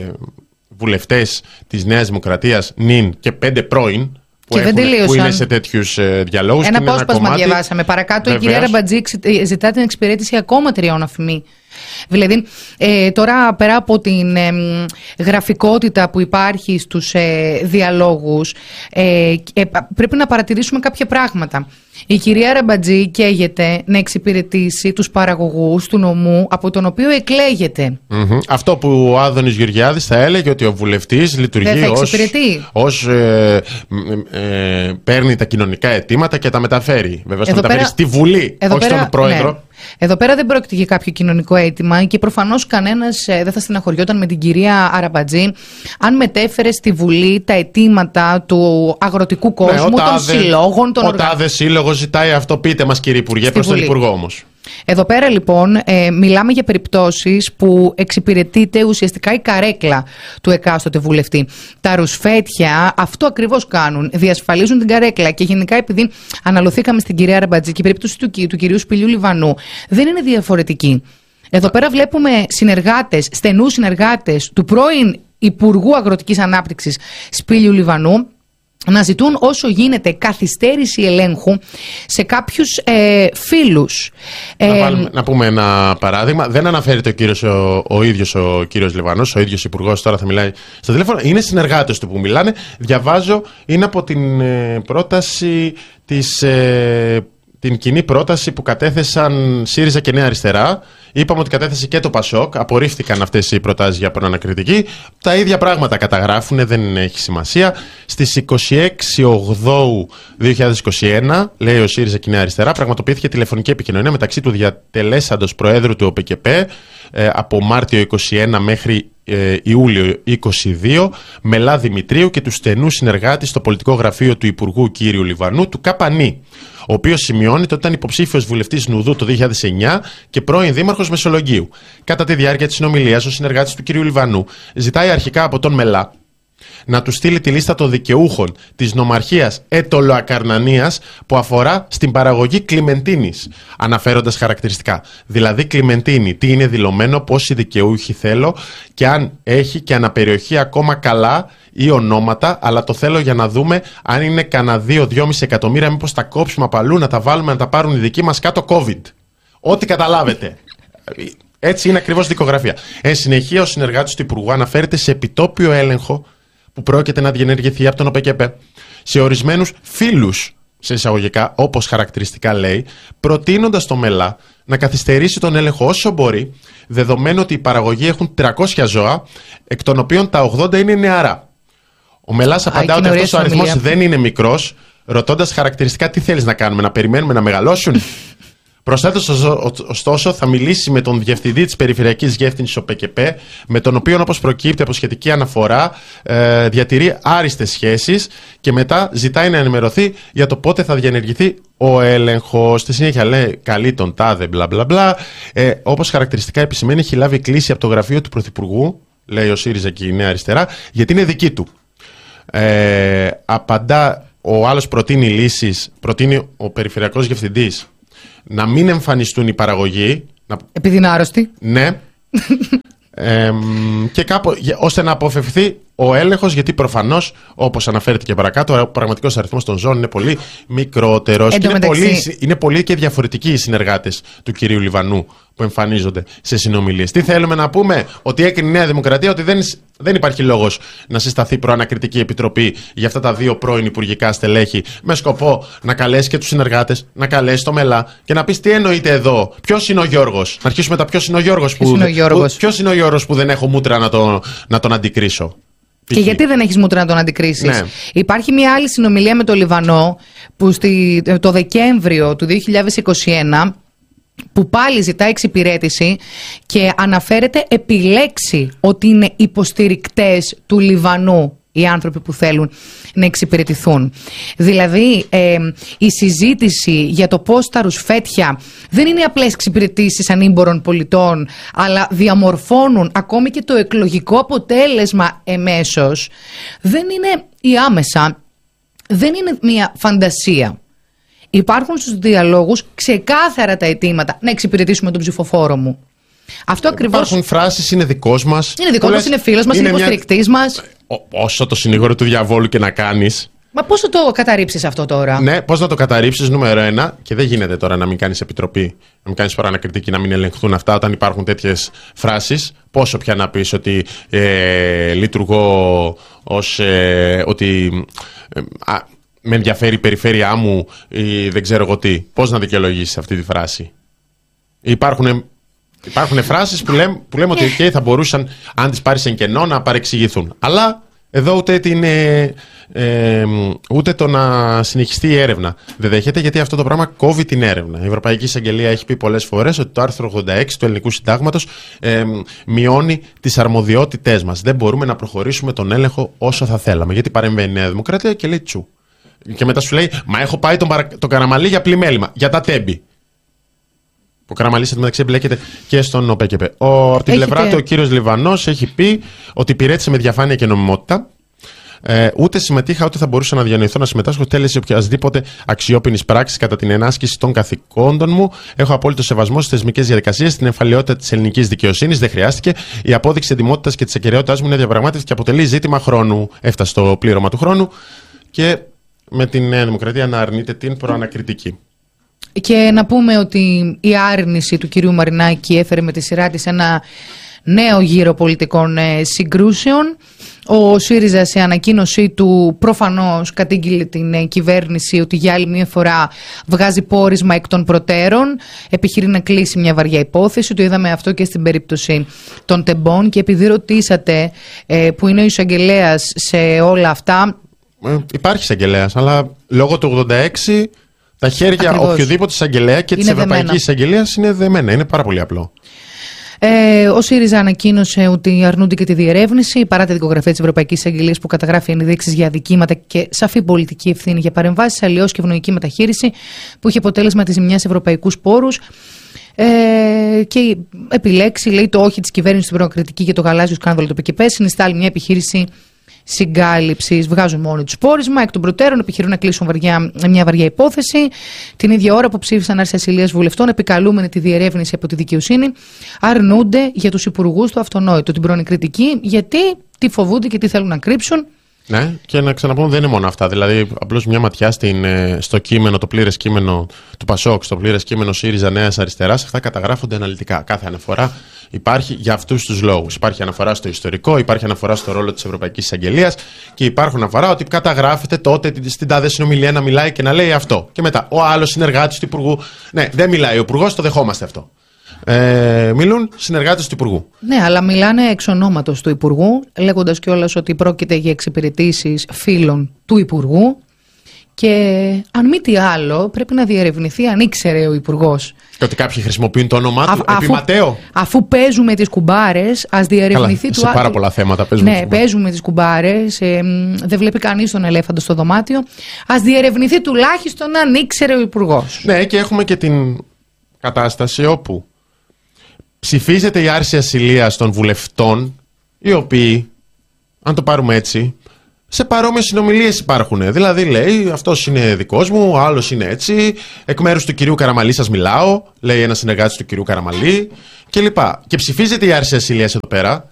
Speaker 14: βουλευτές της Νέας Δημοκρατίας νυν και πέντε πρώην που, έχουν, που είναι σε τέτοιους ε, διαλόγους. Ένα απόσπασμα ένα διαβάσαμε. Παρακάτω βεβαίως. Η κυρία Αραμπατζή ζητά την εξυπηρέτηση ακόμα τριών αφημί. Δηλαδή, ε, τώρα πέρα από την ε, γραφικότητα που υπάρχει στους ε, διαλόγους, ε, ε, πρέπει να παρατηρήσουμε κάποια πράγματα. Η κυρία Αραμπατζή καίγεται να εξυπηρετήσει τους παραγωγούς του νομού από τον οποίο εκλέγεται. Mm-hmm. Αυτό που ο Άδωνης Γεωργιάδης θα έλεγε ότι ο βουλευτής λειτουργεί ως, ως ε, ε, ε, παίρνει τα κοινωνικά αιτήματα και τα μεταφέρει. Βέβαια, τα μεταφέρει στη Βουλή, όχι πέρα, στον Πρόεδρο. Ναι. Εδώ πέρα δεν πρόκειται για κάποιο κοινωνικό αίτημα και προφανώς κανένας ε, δεν θα στεναχωριόταν με την κυρία Αραμπατζή αν μετέφερε στη Βουλή τα αιτήματα του αγροτικού κόσμου, ναι, των τάδε, συλλόγων, των οργανώσεων. Ο τάδε σύλλογο ζητάει αυτό, πείτε μας κύριε Υπουργέ, προς τον Υπουργό όμως. Εδώ πέρα λοιπόν ε, μιλάμε για περιπτώσεις που εξυπηρετείται ουσιαστικά η καρέκλα του εκάστοτε βουλευτή. Τα ρουσφέτια αυτό ακριβώς κάνουν, διασφαλίζουν την καρέκλα και γενικά επειδή αναλωθήκαμε στην κυρία Αραμπατζή και η περίπτωση του, του κυρίου Σπηλιού Λιβανού δεν είναι διαφορετική. Εδώ πέρα βλέπουμε συνεργάτες, στενούς συνεργάτες του πρώην Υπουργού Αγροτικής Ανάπτυξης Σπήλιου Λιβανού να ζητούν όσο γίνεται καθυστέρηση ελέγχου σε κάποιους ε, φίλους. Να, βάλουμε, να πούμε ένα παράδειγμα. Δεν αναφέρεται ο, κύριος, ο, ο ίδιος ο κύριος Λιβανός, ο ίδιος υπουργός, τώρα θα μιλάει στο τηλέφωνο. Είναι συνεργάτες του που μιλάνε. Διαβάζω, είναι από την ε, πρόταση της... Ε,
Speaker 13: την κοινή πρόταση που κατέθεσαν ΣΥΡΙΖΑ και Νέα Αριστερά. Είπαμε ότι κατέθεσε και το ΠΑΣΟΚ. Απορρίφθηκαν αυτές οι προτάσεις για προανακριτική. Τα ίδια πράγματα καταγράφουν, δεν έχει σημασία. Στις είκοσι έξι Οκτωβρίου δύο χιλιάδες είκοσι ένα, λέει ο ΣΥΡΙΖΑ και Νέα Αριστερά, πραγματοποιήθηκε τηλεφωνική επικοινωνία μεταξύ του διατελέσαντος Προέδρου του ΟΠΚΠ ε, από Μάρτιο είκοσι ένα μέχρι ε, Ιούλιο είκοσι δύο, Μελά Δημητρίου, και του στενού συνεργάτη στο πολιτικό γραφείο του Υπουργού κ. Λιβανού, του Καπανή, ο οποίος σημειώνεται ότι ήταν υποψήφιος βουλευτής Νουδού το δύο χιλιάδες εννιά και πρώην δήμαρχος Μεσολογγίου. Κατά τη διάρκεια της συνομιλίας, ο συνεργάτης του κ. Λιβανού ζητάει αρχικά από τον Μελά να του στείλει τη λίστα των δικαιούχων της νομαρχίας Ετωλοακαρνανίας που αφορά στην παραγωγή κλιμεντίνης, αναφέροντας χαρακτηριστικά. Δηλαδή, κλιμεντίνη, τι είναι δηλωμένο, πόσοι δικαιούχοι θέλω και αν έχει και αναπεριοχή ακόμα καλά ή ονόματα, αλλά το θέλω για να δούμε αν είναι κανένα δύο με δυόμισι εκατομμύρια, μήπως τα κόψουμε από αλλού, να τα βάλουμε να τα πάρουν οι δικοί μας κάτω COVID. Ό,τι καταλάβετε. Έτσι είναι ακριβώς δικογραφία. Εν συνεχεία, ο συνεργάτης του Υπουργού αναφέρεται σε επιτόπιο έλεγχο που πρόκειται να διενεργηθεί από τον ΟΠΚΠ σε ορισμένους φίλους, σε εισαγωγικά, όπως χαρακτηριστικά λέει, προτείνοντας το ΜΕΛΑ να καθυστερήσει τον έλεγχο όσο μπορεί, δεδομένου ότι οι παραγωγοί έχουν τριακόσια ζώα, εκ των οποίων τα ογδόντα είναι νεαρά. Ο Μελάς απαντά ότι αυτός ο αριθμός δεν είναι μικρός, ρωτώντας χαρακτηριστικά τι θέλεις να κάνουμε, να περιμένουμε να μεγαλώσουν. Προσθέτως, ωστόσο, θα μιλήσει με τον διευθυντή της Περιφερειακής Διεύθυνσης ΟΠΚΠ, με τον οποίο, όπως προκύπτει από σχετική αναφορά, ε, διατηρεί άριστες σχέσεις και μετά ζητάει να ενημερωθεί για το πότε θα διενεργηθεί ο έλεγχος. Στη συνέχεια λέει καλεί τον τάδε μπλα μπλα μπλα. Ε, όπως χαρακτηριστικά επισημαίνει, έχει λάβει κλήση από το γραφείο του Πρωθυπουργού, λέει ο ΣΥΡΙΖΑ και η Νέα Αριστερά, γιατί είναι δική του. Ε, απαντά, ο άλλος προτείνει λύσεις, προτείνει ο Περιφερειακός Διευθυντής να μην εμφανιστούν οι παραγωγοί. Να...
Speaker 14: Επειδή είναι άρρωστοι.
Speaker 13: Ναι. ε, και κάπου, ώστε να αποφευθεί ο έλεγχος, γιατί προφανώς, όπως αναφέρεται και παρακάτω, ο πραγματικός αριθμός των ζώων είναι πολύ μικρότερος. Και είναι, πολύ, είναι πολύ και διαφορετικοί οι συνεργάτες του κυρίου Λιβανού που εμφανίζονται σε συνομιλίες. Τι θέλουμε να πούμε? Ότι έκρινε η Νέα Δημοκρατία ότι δεν, δεν υπάρχει λόγος να συσταθεί προανακριτική επιτροπή για αυτά τα δύο πρώην υπουργικά στελέχη, με σκοπό να καλέσει και τους συνεργάτες, να καλέσει το ΜΕΛΑ και να πεις τι εννοείται εδώ. Ποιος είναι ο Γιώργος? Να αρχίσουμε τα ποιος είναι ο Γιώργος που,
Speaker 14: είναι ο Γιώργος?
Speaker 13: που, ποιος είναι ο Γιώργος που δεν έχω μούτρα να, το, να τον αντικρίσω.
Speaker 14: Και γιατί δεν έχεις μούτρα να τον αντικρίσεις?
Speaker 13: Ναι.
Speaker 14: Υπάρχει μια άλλη συνομιλία με το Λιβανό που στη, το Δεκέμβριο του δύο χιλιάδες είκοσι ένα, που πάλι ζητάει εξυπηρέτηση και αναφέρεται επί λέξη ότι είναι υποστηρικτές του Λιβανού οι άνθρωποι που θέλουν να εξυπηρετηθούν. Δηλαδή ε, η συζήτηση για το πώς τα ρουσφέτια δεν είναι απλές εξυπηρετήσεις ανήμπορων πολιτών, αλλά διαμορφώνουν ακόμη και το εκλογικό αποτέλεσμα εμέσως, δεν είναι η άμεσα, δεν είναι μια φαντασία. Υπάρχουν στους διαλόγους ξεκάθαρα τα αιτήματα να εξυπηρετήσουμε τον ψηφοφόρο μου. Αυτό ακριβώς.
Speaker 13: Υπάρχουν φράσεις, είναι δικός μας.
Speaker 14: Είναι δικός μας, είναι φίλος μας, είναι, είναι υποστηρικτής μια... μας.
Speaker 13: Όσο το συνήγορο του διαβόλου και να κάνεις.
Speaker 14: Μα πώς θα το καταρρύψεις αυτό τώρα?
Speaker 13: Ναι, πώς να το καταρρύψεις, νούμερο ένα, και δεν γίνεται τώρα να μην κάνεις επιτροπή, να μην κάνεις προανακριτική, να μην ελεγχθούν αυτά όταν υπάρχουν τέτοιες φράσεις. Πόσο πια να πεις ότι ε, λειτουργώ ως ε, ότι. Ε, α, με ενδιαφέρει η περιφέρειά μου ή δεν ξέρω εγώ τι. Πώς να δικαιολογήσεις αυτή τη φράση? Υπάρχουν, υπάρχουν φράσεις που λέμε, που λέμε ότι okay, θα μπορούσαν, αν τις πάρεις εν κενό, να παρεξηγηθούν. Αλλά εδώ ούτε, την, ε, ε, ούτε το να συνεχιστεί η έρευνα δεν δέχεται, γιατί αυτό το πράγμα κόβει την έρευνα. Η Ευρωπαϊκή Εισαγγελία έχει πει πολλές φορές ότι το άρθρο ογδόντα έξι του Ελληνικού Συντάγματος ε, μειώνει τις αρμοδιότητές μας. Δεν μπορούμε να προχωρήσουμε τον έλεγχο όσο θα θέλαμε, γιατί παρεμβαίνει η Νέα Δημοκρατία και λέει τσου. Και μετά σου λέει, μα έχω πάει τον, παρα... τον Καραμαλή για πλημέλημα, για τα τέμπη. Ο Καραμαλής εντωμεταξύ εμπλέκεται και στον ΟΠΚΠ. Ο, από την πλευρά του ο κύριος Λιβανός έχει πει ότι υπηρέτησε με διαφάνεια και νομιμότητα. Ε, ούτε συμμετείχα, ούτε θα μπορούσα να διανοηθώ να συμμετάσχω τέλεση οποιασδήποτε αξιόπινης πράξης κατά την ενάσκηση των καθηκόντων μου. Έχω απόλυτο σεβασμό στις θεσμικές διαδικασίες, στην εμφαλαιότητα της ελληνικής δικαιοσύνης. Δεν χρειάστηκε. Η απόδειξη εντιμότητας και της ακεραιότητάς μου είναι διαπραγμάτευση και αποτελεί ζήτημα χρόνου. Έφτασε στο πλήρωμα του χρόνου. Και με την Νέα Δημοκρατία να αρνείται την προανακριτική.
Speaker 14: Και να πούμε ότι η άρνηση του κυρίου Μαρινάκη έφερε με τη σειρά της ένα νέο γύρο πολιτικών συγκρούσεων. Ο ΣΥΡΙΖΑ σε ανακοίνωσή του προφανώς κατήγγειλε την κυβέρνηση ότι για άλλη μια φορά βγάζει πόρισμα εκ των προτέρων, επιχειρεί να κλείσει μια βαριά υπόθεση. Το είδαμε αυτό και στην περίπτωση των τεμπών, και επειδή ρωτήσατε ε, που είναι ο εισαγγελέας σε όλα αυτά.
Speaker 13: Ε, υπάρχει εισαγγελέας, αλλά λόγω του ογδόντα έξι τα χέρια Ακριβώς. οποιοδήποτε εισαγγελέα και της Ευρωπαϊκής Εισαγγελίας είναι δεμένα. Είναι πάρα πολύ απλό.
Speaker 14: Ε, ο ΣΥΡΙΖΑ ανακοίνωσε ότι αρνούνται και τη διερεύνηση παρά τη δικογραφία της Ευρωπαϊκής Εισαγγελίας που καταγράφει ενδείξεις για αδικήματα και σαφή πολιτική ευθύνη για παρεμβάσεις, αλλιώς και ευνοϊκή μεταχείριση που είχε αποτέλεσμα τη ζημιά σε ευρωπαϊκούς πόρους. Ε, και επιλέξει, λέει, το όχι της κυβέρνησης στην προκριτική για το γαλάζιο σκάνδαλο του ΠΚΠ, συνιστά άλλη μια επιχείρηση συγκάλυψης. Βγάζουν μόνοι τους πόρισμα εκ των προτέρων, επιχειρούν να κλείσουν βαριά, μια βαριά υπόθεση. Την ίδια ώρα που ψήφισαν άρση ασυλίας βουλευτών, επικαλούμενοι τη διερεύνηση από τη δικαιοσύνη, αρνούνται για τους υπουργούς το αυτονόητο, την πρώην κριτική, γιατί τι φοβούνται και τι θέλουν να κρύψουν.
Speaker 13: Ναι, και να ξαναπούμε, δεν είναι μόνο αυτά. Δηλαδή, απλώς μια ματιά στην, στο κείμενο, το πλήρες κείμενο του Πασόκ, στο πλήρες κείμενο ΣΥΡΙΖΑ Νέας Αριστεράς, αυτά καταγράφονται αναλυτικά. Κάθε αναφορά υπάρχει για αυτούς τους λόγους. Υπάρχει αναφορά στο ιστορικό, υπάρχει αναφορά στο ρόλο της Ευρωπαϊκής Εισαγγελίας και υπάρχουν αναφορά ότι καταγράφεται τότε στην τάδε συνομιλία να μιλάει και να λέει αυτό. Και μετά ο άλλος συνεργάτης του Υπουργού. Ναι, δεν μιλάει ο Υπουργός, το δεχόμαστε αυτό. Ε, μιλούν συνεργάτες του Υπουργού.
Speaker 14: Ναι, αλλά μιλάνε εξ ονόματος του Υπουργού, λέγοντας κιόλας ότι πρόκειται για εξυπηρετήσεις φίλων του Υπουργού. Και αν μη τι άλλο, πρέπει να διερευνηθεί αν ήξερε ο Υπουργός.
Speaker 13: Και ότι κάποιοι χρησιμοποιούν το όνομά του επί Ματέο.
Speaker 14: Αφού παίζουμε τις κουμπάρες, ας διερευνηθεί.
Speaker 13: Καλά,
Speaker 14: του
Speaker 13: σε πάρα πολλά θέματα παίζουμε.
Speaker 14: Ναι, τις παίζουμε τις κουμπάρες. Ε, δεν βλέπει κανείς τον ελέφαντο στο δωμάτιο. Ας διερευνηθεί τουλάχιστον αν ήξερε ο Υπουργός.
Speaker 13: Ναι, και έχουμε και την κατάσταση όπου ψηφίζεται η άρση ασυλίας των βουλευτών, οι οποίοι, αν το πάρουμε έτσι, σε παρόμοιες συνομιλίες υπάρχουν. Δηλαδή λέει, αυτός είναι δικός μου, ο άλλος είναι έτσι, εκ μέρους του κυρίου Καραμαλή σας μιλάω, λέει ένας συνεργάτης του κυρίου Καραμαλή κλπ. Και ψηφίζεται η άρση ασυλίας εδώ πέρα,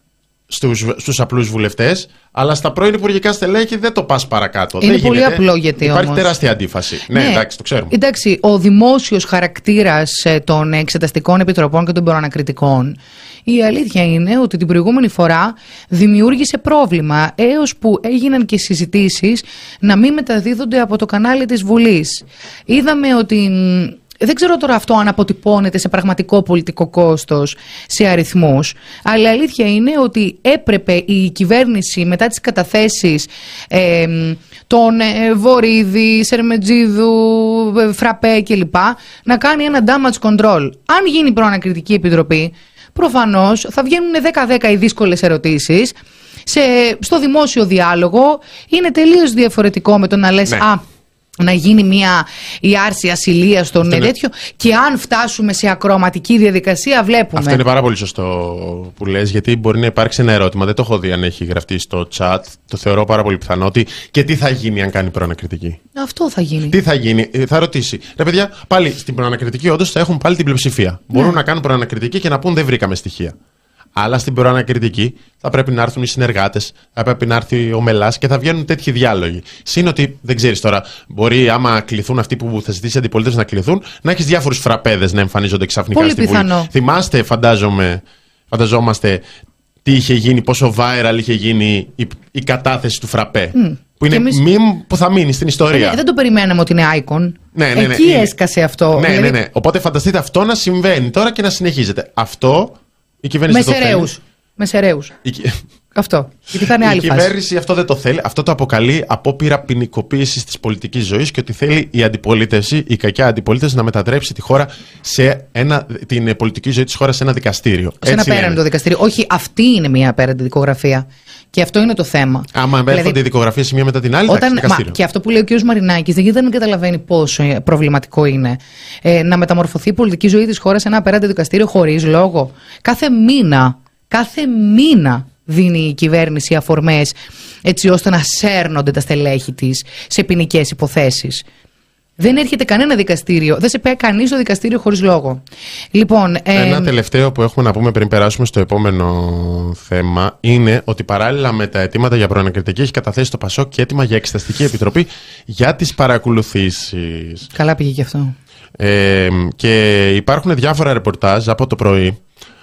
Speaker 13: στους, στους απλούς βουλευτές, αλλά στα πρώην υπουργικά στελέχη δεν το πας παρακάτω.
Speaker 14: Είναι
Speaker 13: δεν
Speaker 14: πολύ
Speaker 13: γίνεται.
Speaker 14: απλό γιατί
Speaker 13: Υπάρχει
Speaker 14: όμως.
Speaker 13: τεράστια αντίφαση. Ναι, ναι, εντάξει, το ξέρουμε.
Speaker 14: Εντάξει, ο δημόσιος χαρακτήρας των εξεταστικών επιτροπών και των προανακριτικών, η αλήθεια είναι ότι την προηγούμενη φορά δημιούργησε πρόβλημα, έως που έγιναν και συζητήσεις να μην μεταδίδονται από το κανάλι της Βουλής. Είδαμε ότι. Δεν ξέρω τώρα αυτό αν αποτυπώνεται σε πραγματικό πολιτικό κόστος, σε αριθμούς, αλλά η αλήθεια είναι ότι έπρεπε η κυβέρνηση μετά τις καταθέσεις ε, των ε, Βορίδη, Σερμετζίδου, ε, Φραπέ κλπ. Να κάνει ένα damage control. Αν γίνει προανακριτική επιτροπή, προφανώς θα βγαίνουν δέκα δέκα οι δύσκολες ερωτήσεις. Σε, στο δημόσιο διάλογο είναι τελείως διαφορετικό με το να λες ναι. α, να γίνει μια η άρση ασυλίας στον τέτοιο και αν φτάσουμε σε ακροαματική διαδικασία βλέπουμε.
Speaker 13: Αυτό είναι πάρα πολύ σωστό που λες, γιατί μπορεί να υπάρξει ένα ερώτημα, δεν το έχω δει αν έχει γραφτεί στο chat, το θεωρώ πάρα πολύ πιθανό, ότι και τι θα γίνει αν κάνει προανακριτική.
Speaker 14: Αυτό θα γίνει.
Speaker 13: Τι θα γίνει, θα ρωτήσει. Ρε παιδιά, πάλι στην προανακριτική όντως θα έχουν πάλι την πλειοψηφία. Ναι. Μπορούν να κάνουν προανακριτική και να πούν δεν βρήκαμε στοιχεία. Αλλά στην προανακριτική θα πρέπει να έρθουν οι συνεργάτες, θα πρέπει να έρθει ο μελάς και θα βγαίνουν τέτοιοι διάλογοι. Συν ότι δεν ξέρεις τώρα, μπορεί άμα κληθούν αυτοί που θα ζητήσει η αντιπολίτευση να κληθούν, να έχεις διάφορους φραπέδες να εμφανίζονται ξαφνικά
Speaker 14: πολύ
Speaker 13: στη
Speaker 14: πιθανό.
Speaker 13: Βουλή. Θυμάστε, φαντάζομαι, φανταζόμαστε τι είχε γίνει, πόσο viral είχε γίνει η, η κατάθεση του φραπέ. Mm. Που είναι εμείς... meme που θα μείνει στην ιστορία.
Speaker 14: Ε, δεν το περιμέναμε ότι είναι icon.
Speaker 13: Ναι, ναι, ναι,
Speaker 14: εκεί
Speaker 13: ναι,
Speaker 14: έσκασε αυτό.
Speaker 13: Ναι,
Speaker 14: δηλαδή...
Speaker 13: ναι, ναι. Οπότε φανταστείτε αυτό να συμβαίνει τώρα και να συνεχίζεται. Αυτό. Η κυβέρνηση
Speaker 14: με σεραίους. Με σεραίους.
Speaker 13: Η...
Speaker 14: Αυτό. Γιατί θα είναι άλλη
Speaker 13: η
Speaker 14: φάση.
Speaker 13: κυβέρνηση αυτό δεν το θέλει. Αυτό το αποκαλεί απόπειρα ποινικοποίηση τη πολιτική ζωή και ότι θέλει η αντιπολίτευση, η κακιά αντιπολίτευση, να μετατρέψει τη χώρα σε ένα, την πολιτική ζωή τη χώρα σε ένα δικαστήριο.
Speaker 14: Σε ένα απέραντο δικαστήριο. Όχι, αυτή είναι μια απέραντη δικογραφία. Και αυτό είναι το θέμα.
Speaker 13: Άμα δηλαδή, έρχονται οι δικογραφίες η μία μετά την άλλη,
Speaker 14: όταν, μα, και αυτό που λέει ο κ. Μαρινάκης, δεν γίνεται να καταλαβαίνει πόσο προβληματικό είναι ε, να μεταμορφωθεί η πολιτική ζωή της χώρας σε ένα απέραντο δικαστήριο χωρίς λόγο. Κάθε μήνα, κάθε μήνα δίνει η κυβέρνηση αφορμές έτσι ώστε να σέρνονται τα στελέχη της σε ποινικές υποθέσεις. Δεν έρχεται κανένα δικαστήριο, δεν σε πάει κανείς στο δικαστήριο χωρίς λόγο. Λοιπόν, ε...
Speaker 13: Ένα τελευταίο που έχουμε να πούμε πριν περάσουμε στο επόμενο θέμα είναι ότι παράλληλα με τα αιτήματα για προανακριτική έχει καταθέσει το Πασόκ και αίτημα για εξεταστική επιτροπή για τις παρακολουθήσεις.
Speaker 14: Καλά πήγε και αυτό.
Speaker 13: Ε, και υπάρχουν διάφορα ρεπορτάζ από το πρωί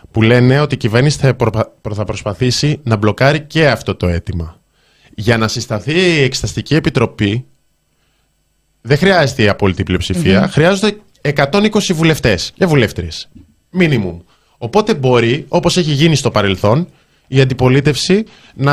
Speaker 13: που λένε ότι η κυβέρνηση θα, προπα... θα προσπαθήσει να μπλοκάρει και αυτό το αίτημα. Για να συσταθεί η Εξεταστική Επιτροπή δεν χρειάζεται η απόλυτη πλειοψηφία, mm-hmm. χρειάζονται εκατόν είκοσι βουλευτές και βουλεύτριες. Μίνιμουμ. Οπότε μπορεί, όπως έχει γίνει στο παρελθόν, η αντιπολίτευση να,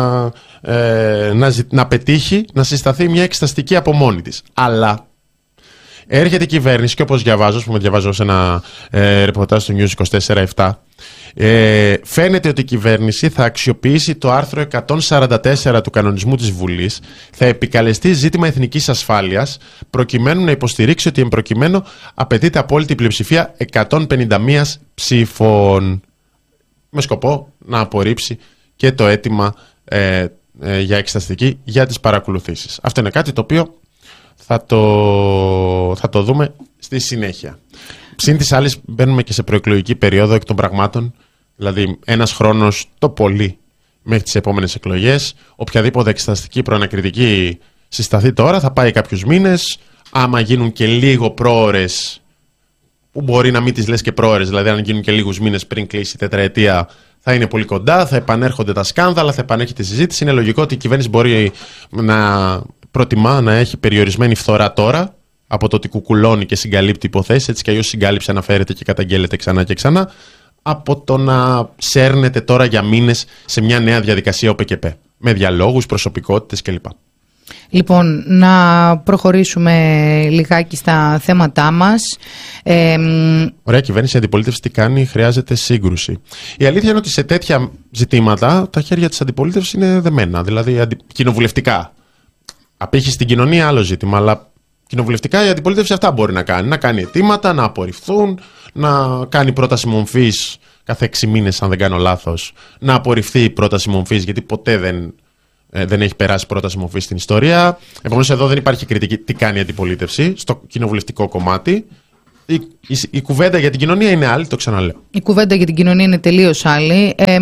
Speaker 13: ε, να, να πετύχει να συσταθεί μια εξεταστική από μόνη της. Αλλά έρχεται η κυβέρνηση και όπως διαβάζω, που με διαβάζω σε ένα ε, ρεπορτάζ στο News είκοσι τέσσερα επτά, ε, φαίνεται ότι η κυβέρνηση θα αξιοποιήσει το άρθρο εκατόν σαράντα τέσσερα του κανονισμού της Βουλής, θα επικαλεστεί ζήτημα εθνικής ασφάλειας, προκειμένου να υποστηρίξει ότι εμπροκειμένου απαιτείται απόλυτη πλειοψηφία εκατόν πενήντα ένα ψήφων, με σκοπό να απορρίψει και το αίτημα ε, ε, για εξεταστική για τις παρακολουθήσεις. Αυτό είναι κάτι το οποίο θα το, θα το δούμε στη συνέχεια. Συν τις άλλες μπαίνουμε και σε προεκλογική περίοδο εκ των πραγμάτων, δηλαδή ένας χρόνος το πολύ μέχρι τις επόμενες εκλογές. Οποιαδήποτε εξεταστική προανακριτική συσταθεί τώρα θα πάει κάποιους μήνες, άμα γίνουν και λίγο πρόωρες, που μπορεί να μην τις λες και πρόωρες, δηλαδή αν γίνουν και λίγους μήνες πριν κλείσει η τετραετία, θα είναι πολύ κοντά, θα επανέρχονται τα σκάνδαλα, θα επανέρχεται η συζήτηση. Είναι λογικό ότι η κυβέρνηση μπορεί να προτιμά να έχει περιορισμένη φθορά τώρα, από το ότι κουκουλώνει και συγκαλύπτει υποθέσεις, έτσι κι αλλιώς συγκάλυψε, αναφέρεται και καταγγέλλεται ξανά και ξανά, από το να σέρνεται τώρα για μήνες σε μια νέα διαδικασία ΟΠΕΚΕΠ, με διαλόγους, προσωπικότητες κλπ.
Speaker 14: Λοιπόν, να προχωρήσουμε λιγάκι στα θέματά μας. Ε,
Speaker 13: Ωραία κυβέρνηση, η αντιπολίτευση τι κάνει, χρειάζεται σύγκρουση. Η αλήθεια είναι ότι σε τέτοια ζητήματα τα χέρια της αντιπολίτευσης είναι δεμένα, δηλαδή αντι... κοινοβουλευτικά. Απήχει στην κοινωνία άλλο ζήτημα, αλλά κοινοβουλευτικά η αντιπολίτευση αυτά μπορεί να κάνει. Να κάνει αιτήματα, να απορριφθούν, να κάνει πρόταση μομφής κάθε έξι μήνες, αν δεν κάνω λάθος, να απορριφθεί η πρόταση μομφής, γιατί ποτέ δεν, ε, δεν έχει περάσει πρόταση μομφής στην ιστορία. Επομένως, εδώ δεν υπάρχει κριτική τι κάνει η αντιπολίτευση στο κοινοβουλευτικό κομμάτι. Η, η, η κουβέντα για την κοινωνία είναι άλλη, το ξαναλέω.
Speaker 14: Η κουβέντα για την κοινωνία είναι τελείως άλλη. Ε,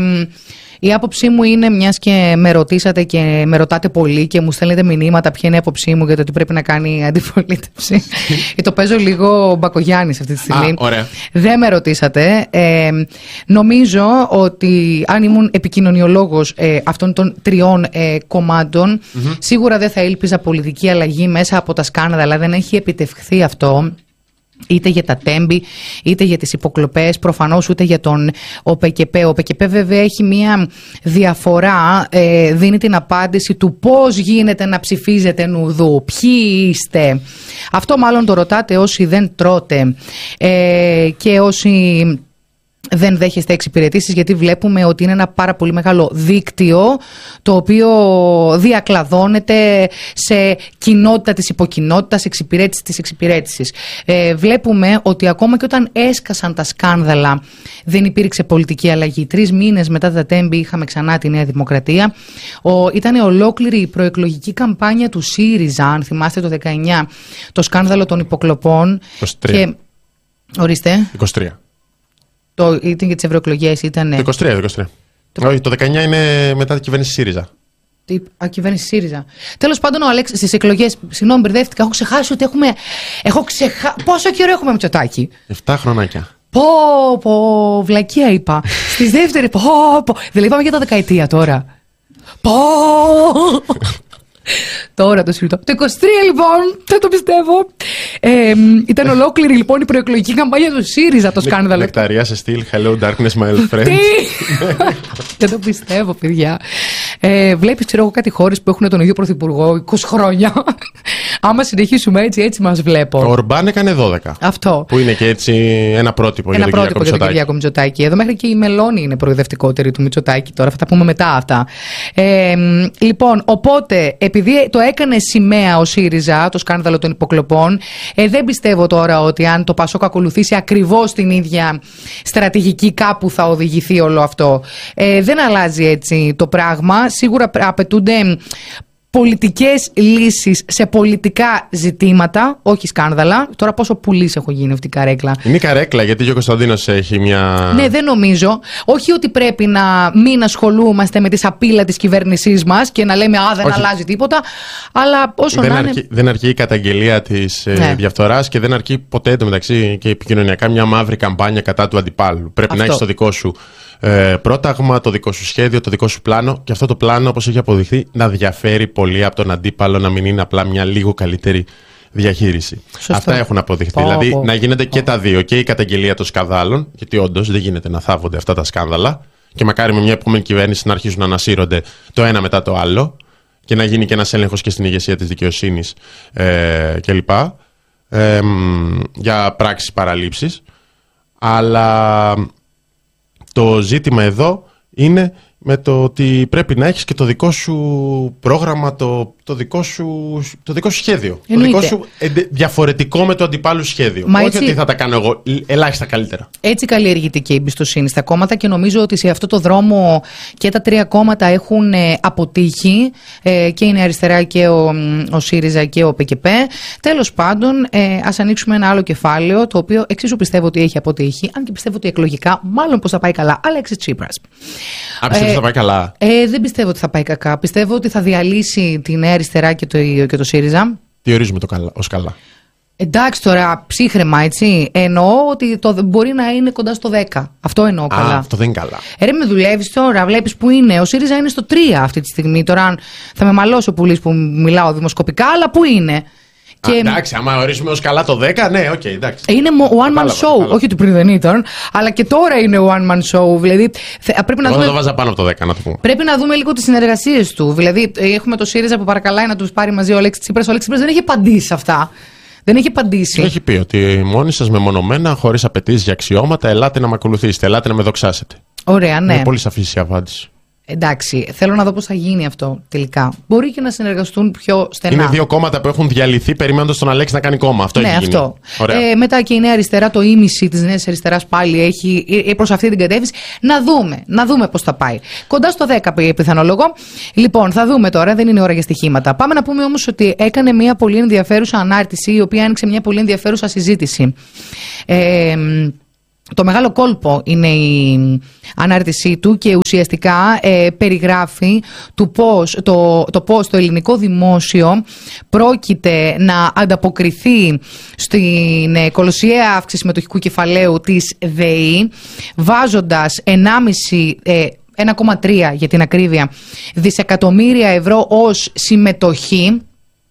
Speaker 14: Η άποψή μου είναι, μιας και με ρωτήσατε και με ρωτάτε πολύ και μου στέλνετε μηνύματα ποια είναι η άποψή μου για το τι πρέπει να κάνει η αντιπολίτευση. Το παίζω λίγο Μπακογιάννης αυτή τη στιγμή.
Speaker 13: Α, ωραία.
Speaker 14: Δεν με ρωτήσατε. Ε, νομίζω ότι αν ήμουν επικοινωνιολόγος ε, αυτών των τριών ε, κομμάτων, mm-hmm. σίγουρα δεν θα ήλπιζα πολιτική αλλαγή μέσα από τα σκάνδαλα. Δεν έχει επιτευχθεί αυτό. Είτε για τα τέμπη, είτε για τις υποκλοπές, προφανώς ούτε για τον ΟΠΕΚΕΠ. Ο ΟΠΕΚΕΠ βέβαια έχει μία διαφορά, ε, δίνει την απάντηση του πώς γίνεται να ψηφίζετε νουδού, ποιοι είστε. Αυτό μάλλον το ρωτάτε όσοι δεν τρώτε ε, και όσοι δεν δέχεστε εξυπηρετήσεις, γιατί βλέπουμε ότι είναι ένα πάρα πολύ μεγάλο δίκτυο το οποίο διακλαδώνεται σε κοινότητα της υποκοινότητας, εξυπηρέτηση της εξυπηρέτησης. Ε, βλέπουμε ότι ακόμα και όταν έσκασαν τα σκάνδαλα δεν υπήρξε πολιτική αλλαγή. Τρεις μήνες μετά τα τέμπη είχαμε ξανά τη Νέα Δημοκρατία. Ο, ήταν ολόκληρη η προεκλογική καμπάνια του ΣΥΡΙΖΑ, αν θυμάστε το δεκαεννιά, το σκάνδαλο των υποκλοπών.
Speaker 13: είκοσι τρία. Και...
Speaker 14: Ορίστε.
Speaker 13: είκοσι τρία.
Speaker 14: Το, ήταν για τις ευρωεκλογές, ήταν.
Speaker 13: Το είκοσι τρία, το είκοσι τρία. Το... Όχι, το δεκαεννιά είναι μετά την κυβέρνηση ΣΥΡΙΖΑ.
Speaker 14: Τι, α, κυβέρνηση ΣΥΡΙΖΑ. Τέλος πάντων, ο Αλέξης στις εκλογές, συγγνώμη, μπερδεύτηκα. Έχω ξεχάσει ότι έχουμε. Έχω ξεχα... Πόσο καιρό έχουμε Μητσοτάκη.
Speaker 13: Εφτά χρονάκια.
Speaker 14: Πω, πω, βλακεία είπα. Στις δεύτερη, πω, πω. Δηλαδή είπαμε για τα δεκαετία τώρα. Πω. Τώρα το συζητώ. Το είκοσι τρία λοιπόν, δεν το πιστεύω. Ε, ήταν ολόκληρη λοιπόν η προεκλογική καμπάνια του ΣΥΡΙΖΑ το σκάνδαλο.
Speaker 13: Νεκταρία σε στυλ Hello darkness my old friend.
Speaker 14: Τι! Δεν το πιστεύω, παιδιά. Ε, βλέπεις, ξέρω εγώ, κάτι χώρες που έχουν τον ίδιο πρωθυπουργό είκοσι χρόνια. Άμα συνεχίσουμε έτσι, έτσι μας βλέπω.
Speaker 13: Ο Ορμπάν έκανε δώδεκα.
Speaker 14: Αυτό.
Speaker 13: Που είναι και έτσι ένα πρότυπο
Speaker 14: ένα
Speaker 13: για τον
Speaker 14: πρότυπο για τον Κυριάκο Μητσοτάκη. Εδώ μέχρι και η Μελώνη είναι προοδευτικότερη του Μητσοτάκη τώρα. Θα τα πούμε μετά αυτά. Ε, λοιπόν, οπότε, επειδή το έκανε σημαία ο ΣΥΡΙΖΑ, το σκάνδαλο των υποκλοπών, ε, δεν πιστεύω τώρα ότι αν το ΠΑΣΟΚ ακολουθήσει ακριβώς την ίδια στρατηγική, κάπου θα οδηγηθεί όλο αυτό. Ε, δεν αλλάζει έτσι το πράγμα. Σίγουρα απαιτούνται πολιτικές λύσεις σε πολιτικά ζητήματα, όχι σκάνδαλα. Τώρα πόσο πουλής έχω γίνει αυτή η καρέκλα.
Speaker 13: Είναι η καρέκλα, γιατί ο Κωνσταντίνος έχει μια...
Speaker 14: Ναι, δεν νομίζω. Όχι ότι πρέπει να μην ασχολούμαστε με τη σαπίλα της κυβέρνησής μας και να λέμε «Α, δεν όχι. αλλάζει τίποτα», αλλά όσο
Speaker 13: δεν
Speaker 14: να
Speaker 13: αρκεί,
Speaker 14: είναι...
Speaker 13: Δεν αρκεί η καταγγελία της ναι. ε, διαφθοράς και δεν αρκεί ποτέ εντωμεταξύ και επικοινωνιακά μια μαύρη καμπάνια κατά του αντιπάλου. Πρέπει αυτό. Να έχεις το δικό σου ε, πρόταγμα, το δικό σου σχέδιο, το δικό σου πλάνο, και αυτό το πλάνο, όπως έχει αποδειχθεί, να διαφέρει πολύ από τον αντίπαλο, να μην είναι απλά μια λίγο καλύτερη διαχείριση. Σωστό. Αυτά έχουν αποδειχθεί. Πω, δηλαδή πω, να γίνεται πω. Και τα δύο. Και η καταγγελία των σκανδάλων, γιατί όντως δεν γίνεται να θάβονται αυτά τα σκάνδαλα, και μακάρι με μια επόμενη κυβέρνηση να αρχίσουν να ανασύρονται το ένα μετά το άλλο, και να γίνει και ένας έλεγχος και στην ηγεσία της δικαιοσύνης ε, κλπ. Ε, για πράξεις παραλήψεις. Αλλά το ζήτημα εδώ είναι με το ότι πρέπει να έχεις και το δικό σου πρόγραμμα, το, το, δικό, σου, το δικό σου σχέδιο. Εννοείται. Το δικό σου ε, διαφορετικό με το αντιπάλου σχέδιο. Μα όχι έτσι, ότι θα τα κάνω εγώ ελάχιστα καλύτερα. Έτσι καλλιεργείται και η εμπιστοσύνη στα κόμματα, και νομίζω ότι σε αυτό το δρόμο και τα τρία κόμματα έχουν ε, αποτύχει, ε, και η Νέα Αριστερά και ο, ο ΣΥΡΙΖΑ και ο ΠΚΠ. Τέλος πάντων, ε, ας ανοίξουμε ένα άλλο κεφάλαιο, το οποίο εξίσου πιστεύω ότι έχει αποτύχει, αν και πιστεύω ότι εκλογικά μάλλον πως θα πάει καλά. Αλέξης Τσίπρας. Α, πιστεύω ότι θα πάει καλά. Ε, δεν πιστεύω ότι θα πάει κακά. Πιστεύω ότι θα διαλύσει τη Νέα Αριστερά και το, και το ΣΥΡΙΖΑ. Τι ορίζουμε το καλά, ως καλά? Εντάξει, τώρα ψύχρεμα, έτσι. Εννοώ ότι το, μπορεί να είναι κοντά στο δέκα. Αυτό εννοώ. Α, καλά. Αυτό δεν είναι καλά. Ε, ρε, με δουλεύεις τώρα, βλέπεις που είναι. Ο ΣΥΡΙΖΑ είναι στο τρία αυτή τη στιγμή. Τώρα θα με μαλώσει ο πουλής που μιλάω δημοσκοπικά, αλλά που είναι. Και... Α, εντάξει, άμα ορίσουμε ως καλά το δέκα, ναι, οκ, okay, εντάξει. Είναι one man show, κατάλαβα. Όχι ότι πριν δεν ήταν, αλλά και τώρα είναι one man show. Δηλαδή, πρέπει να Εγώ δούμε... θα το βάζα πάνω από το δέκα, να το πούμε. Πρέπει να δούμε λίγο τις συνεργασίες του. Δηλαδή, έχουμε το ΣΥΡΙΖΑ που παρακαλάει να τους πάρει μαζί ο Αλέξης Τσίπρας. Ο Αλέξης Τσίπρας δεν έχει απαντήσει σε αυτά. Δεν έχει απαντήσει. Έχει πει ότι μόνοι σας μεμονωμένα, χωρίς απαιτήσεις για αξιώματα, ελάτε να με ακολουθήσετε, ελάτε να με δοξάσετε. Ωραία, ναι. Είναι πολύ σαφής η απάντηση. Εντάξει, θέλω να δω πώς θα γίνει αυτό τελικά. Μπορεί και να συνεργαστούν πιο στενά. Είναι δύο κόμματα που έχουν διαλυθεί περιμένοντας τον Αλέξη να κάνει κόμμα. Αυτό ναι, έχει γίνει. Αυτό. Ε, μετά και η Νέα Αριστερά, το ίμιση της Νέας Αριστεράς πάλι έχει προς αυτή την κατεύθυνση. Να δούμε, να δούμε πώς θα πάει. Κοντά στο δέκα πιθανόλογο. Λοιπόν, θα δούμε τώρα, δεν είναι ώρα για στοιχήματα. Πάμε να πούμε όμως ότι έκανε μια πολύ ενδιαφέρουσα ανάρτηση, η οποία άνοιξε μια πολύ ενδιαφέρουσα συζήτηση. Ε, Το μεγάλο κόλπο είναι η ανάρτησή του, και ουσιαστικά ε, περιγράφει του πώς, το, το πώς το ελληνικό δημόσιο πρόκειται να ανταποκριθεί στην ε, κολοσιαία αύξηση μετοχικού κεφαλαίου της ΔΕΗ, βάζοντας ενάμιση ε, ένα κόμμα τρία για την ακρίβεια δισεκατομμύρια ευρώ ως συμμετοχή.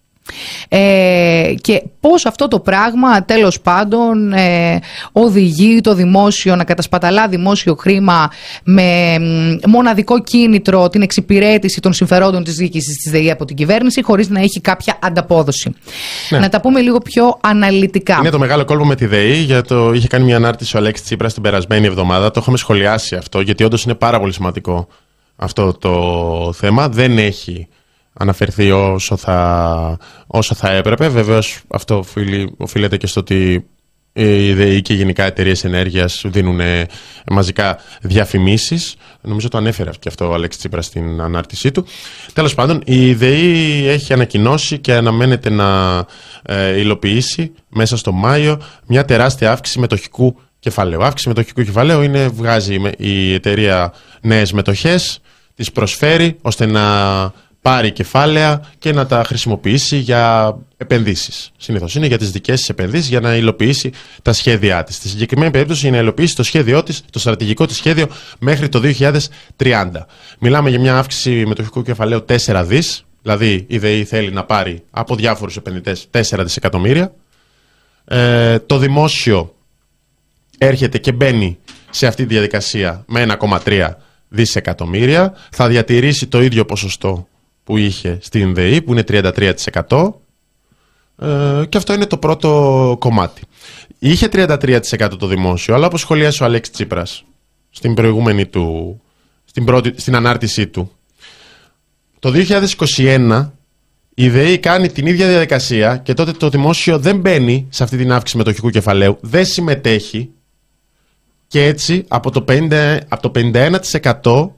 Speaker 13: Ε, και πώς αυτό το πράγμα τέλος πάντων ε, οδηγεί το δημόσιο να κατασπαταλά δημόσιο χρήμα με μοναδικό κίνητρο την εξυπηρέτηση των συμφερόντων της διοίκησης της ΔΕΗ από την κυβέρνηση, χωρίς να έχει κάποια ανταπόδοση. Ναι. Να τα πούμε λίγο πιο αναλυτικά. Είναι το μεγάλο κόλπο με τη ΔΕΗ. Για το... Είχε κάνει μια ανάρτηση ο Αλέξης Τσίπρας την περασμένη εβδομάδα. Το είχαμε σχολιάσει αυτό, γιατί όντως είναι πάρα πολύ σημαντικό αυτό το θέμα. Δεν έχει αναφερθεί όσο θα, όσο θα έπρεπε. Βεβαίως αυτό οφείλει, οφείλεται και στο ότι η ΔΕΗ και γενικά εταιρείες ενέργειας δίνουν μαζικά διαφημίσεις. Νομίζω το ανέφερε και αυτό ο Αλέξης Τσίπρας στην ανάρτησή του. Τέλος πάντων, η ΔΕΗ έχει ανακοινώσει και αναμένεται να ε, υλοποιήσει μέσα στο Μάιο μια τεράστια αύξηση μετοχικού κεφαλαίου. Αύξηση μετοχικού κεφαλαίου είναι βγάζει η εταιρεία νέες μετοχές, τις προσφέρει ώστε να πάρει κεφάλαια και να τα χρησιμοποιήσει για επενδύσεις. Συνήθως είναι για τις δικές της επενδύσεις, για να υλοποιήσει τα σχέδιά της. Στη συγκεκριμένη περίπτωση είναι να υλοποιήσει το σχέδιό της, το στρατηγικό της σχέδιο μέχρι το δύο χιλιάδες τριάντα. Μιλάμε για μια αύξηση μετοχικού κεφαλαίου τέσσερα δις, δηλαδή η ΔΕΗ θέλει να πάρει από διάφορους επενδυτές τέσσερα δισεκατομμύρια. Ε, το δημόσιο έρχεται και μπαίνει σε αυτή τη διαδικασία με ένα κόμμα τρία δισεκατομμύρια. Θα διατηρήσει το ίδιο ποσοστό που είχε στην ΔΕΗ, που είναι τριάντα τρία τοις εκατό, ε, και αυτό είναι το πρώτο κομμάτι. Είχε τριάντα τρία τοις εκατό το δημόσιο, αλλά όπως σχολίασε ο Αλέξης Τσίπρας στην προηγούμενη του, στην, πρώτη, στην ανάρτησή του, το δύο χιλιάδες είκοσι ένα η ΔΕΗ κάνει την ίδια διαδικασία και τότε το δημόσιο δεν μπαίνει σε αυτή την αύξηση μετοχικού κεφαλαίου, δεν συμμετέχει, και έτσι από το, πενήντα, από το πενήντα ένα τοις εκατό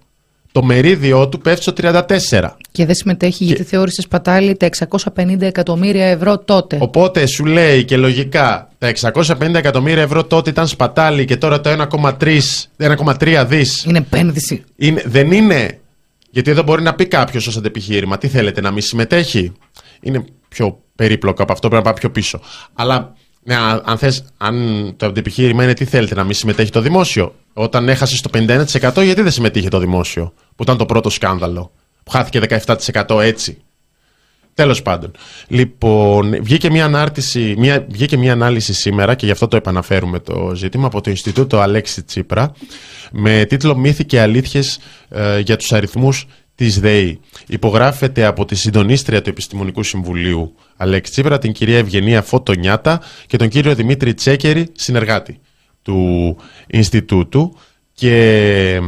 Speaker 13: το μερίδιό του πέφτει στο τριάντα τέσσερα τοις εκατό.
Speaker 14: Και δεν συμμετέχει και... γιατί θεώρησε σπατάλη τα εξακόσια πενήντα εκατομμύρια ευρώ τότε.
Speaker 13: Οπότε σου λέει και λογικά τα εξακόσια πενήντα εκατομμύρια ευρώ τότε ήταν σπατάλη και τώρα το ένα κόμμα τρία δις.
Speaker 14: Είναι επένδυση.
Speaker 13: Είναι, δεν είναι. Γιατί εδώ μπορεί να πει κάποιος ως αντεπιχείρημα, τι θέλετε να μην συμμετέχει. Είναι πιο περίπλοκο από αυτό, πρέπει να πάει πιο πίσω. Αλλά ναι, αν, θες, αν το αντεπιχείρημα είναι τι θέλετε να μην συμμετέχει το δημόσιο. Όταν έχασε το πενήντα ένα τοις εκατό, γιατί δεν συμμετείχε το δημόσιο, που ήταν το πρώτο σκάνδαλο, που χάθηκε δεκαεπτά τοις εκατό έτσι. Τέλος πάντων. Λοιπόν, βγήκε μια, ανάρτηση, μια, βγήκε μια ανάλυση σήμερα και γι' αυτό το επαναφέρουμε το ζήτημα από το Ινστιτούτο Αλέξη Τσίπρα με τίτλο «Μύθοι και αλήθειες ε, για τους αριθμούς της ΔΕΗ». Υπογράφεται από τη συντονίστρια του Επιστημονικού Συμβουλίου Αλέξη Τσίπρα, την κυρία Ευγενία Φωτονιάτα και τον κύριο Δημήτρη Τσέκερη, συνεργάτη του Ινστιτούτου, και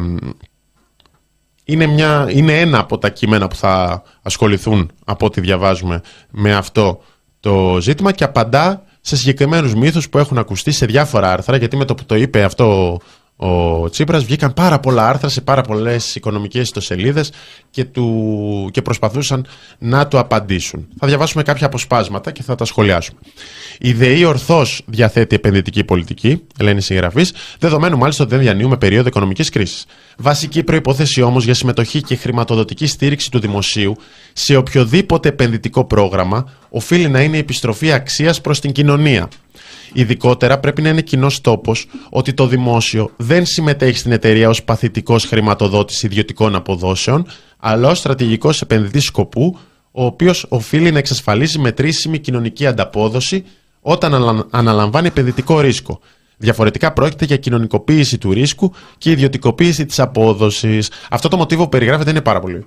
Speaker 13: είναι, μια, είναι ένα από τα κείμενα που θα ασχοληθούν, από ό,τι διαβάζουμε, με αυτό το ζήτημα και απαντά σε συγκεκριμένους μύθους που έχουν ακουστεί σε διάφορα άρθρα, γιατί με το που το είπε αυτό ο Τσίπρας βγήκαν πάρα πολλά άρθρα σε πάρα πολλές οικονομικές ιστοσελίδες και, του, και προσπαθούσαν να του απαντήσουν. Θα διαβάσουμε κάποια αποσπάσματα και θα τα σχολιάσουμε. Η ΔΕΗ ορθώς διαθέτει επενδυτική πολιτική, λένε οι συγγραφείς, δεδομένου μάλιστα ότι δεν διανύουμε περίοδο οικονομικής κρίσης. Βασική προϋπόθεση όμως για συμμετοχή και χρηματοδοτική στήριξη του δημοσίου σε οποιοδήποτε επενδυτικό πρόγραμμα οφείλει να είναι η επιστροφή αξίας προς την κοινωνία. Ειδικότερα πρέπει να είναι κοινός τόπος ότι το δημόσιο δεν συμμετέχει στην εταιρεία ως παθητικός χρηματοδότης ιδιωτικών αποδόσεων, αλλά ως στρατηγικός επενδυτής σκοπού, ο οποίος οφείλει να εξασφαλίζει μετρήσιμη κοινωνική ανταπόδοση όταν αναλαμβάνει επενδυτικό ρίσκο. Διαφορετικά πρόκειται για κοινωνικοποίηση του ρίσκου και ιδιωτικοποίηση της απόδοσης. Αυτό το μοτίβο που περιγράφεται είναι πάρα πολύ.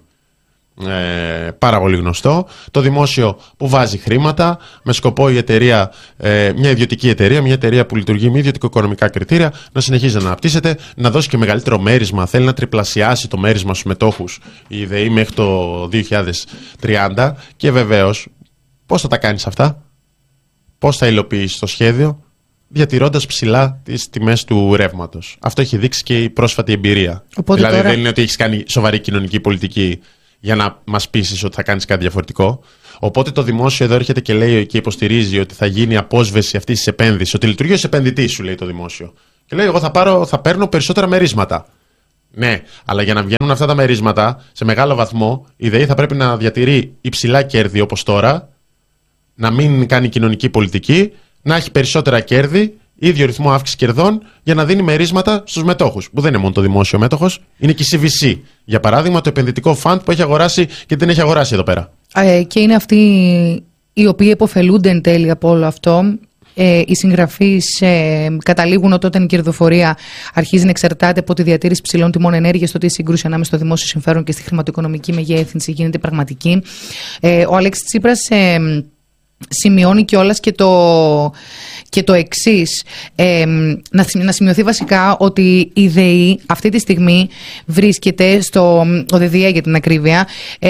Speaker 13: Ε, πάρα πολύ γνωστό. Το δημόσιο που βάζει χρήματα με σκοπό η εταιρεία, ε, μια ιδιωτική εταιρεία, μια εταιρεία που λειτουργεί με ιδιωτικο-οικονομικά κριτήρια, να συνεχίζει να αναπτύσσεται, να δώσει και μεγαλύτερο μέρισμα. Θέλει να τριπλασιάσει το μέρισμα στους μετόχους η ΔΕΗ μέχρι το δύο χιλιάδες τριάντα. Και βεβαίως, πώς θα τα κάνεις αυτά, πώς θα υλοποιήσεις το σχέδιο, διατηρώντας ψηλά τις τιμές του ρεύματος. Αυτό έχει δείξει και η πρόσφατη εμπειρία. Οπότε δηλαδή τώρα... δεν είναι ότι έχεις κάνει σοβαρή κοινωνική πολιτική για να μας πείσεις ότι θα κάνεις κάτι διαφορετικό. Οπότε το δημόσιο εδώ έρχεται και λέει και υποστηρίζει ότι θα γίνει απόσβεση αυτής της επένδυσης, ότι λειτουργεί ως επενδυτής, σου λέει το δημόσιο. Και λέει: εγώ θα, πάρω, θα παίρνω περισσότερα μερίσματα. Ναι, αλλά για να βγαίνουν αυτά τα μερίσματα σε μεγάλο βαθμό, η ΔΕΗ θα πρέπει να διατηρεί υψηλά κέρδη όπως τώρα, να μην κάνει κοινωνική πολιτική, να έχει περισσότερα κέρδη, ίδιο ρυθμό αύξηση κερδών, για να δίνει μερίσματα στους μετόχους. Που δεν είναι μόνο το δημόσιο μέτοχος, είναι και η σι βι σι. Για παράδειγμα, το επενδυτικό φαντ που έχει αγοράσει και δεν έχει αγοράσει εδώ πέρα. Ε,
Speaker 14: και είναι αυτοί οι οποίοι υποφελούνται εν τέλει από όλο αυτό. Ε, οι συγγραφείς ε, καταλήγουν ότι όταν η κερδοφορία αρχίζει να εξαρτάται από τη διατήρηση ψηλών τιμών ενέργειας, τότε η σύγκρουση ανάμεσα στο δημόσιο συμφέρον και στη χρηματοοικονομική μεγέθυνση γίνεται πραγματική. Ε, ο Αλέξης Τσίπρας ε, σημειώνει κιόλας και το, και το εξής. Ε, να, να σημειωθεί βασικά ότι η ΔΕΗ αυτή τη στιγμή βρίσκεται στο ΟΔΕΔΙΑ για την ακρίβεια,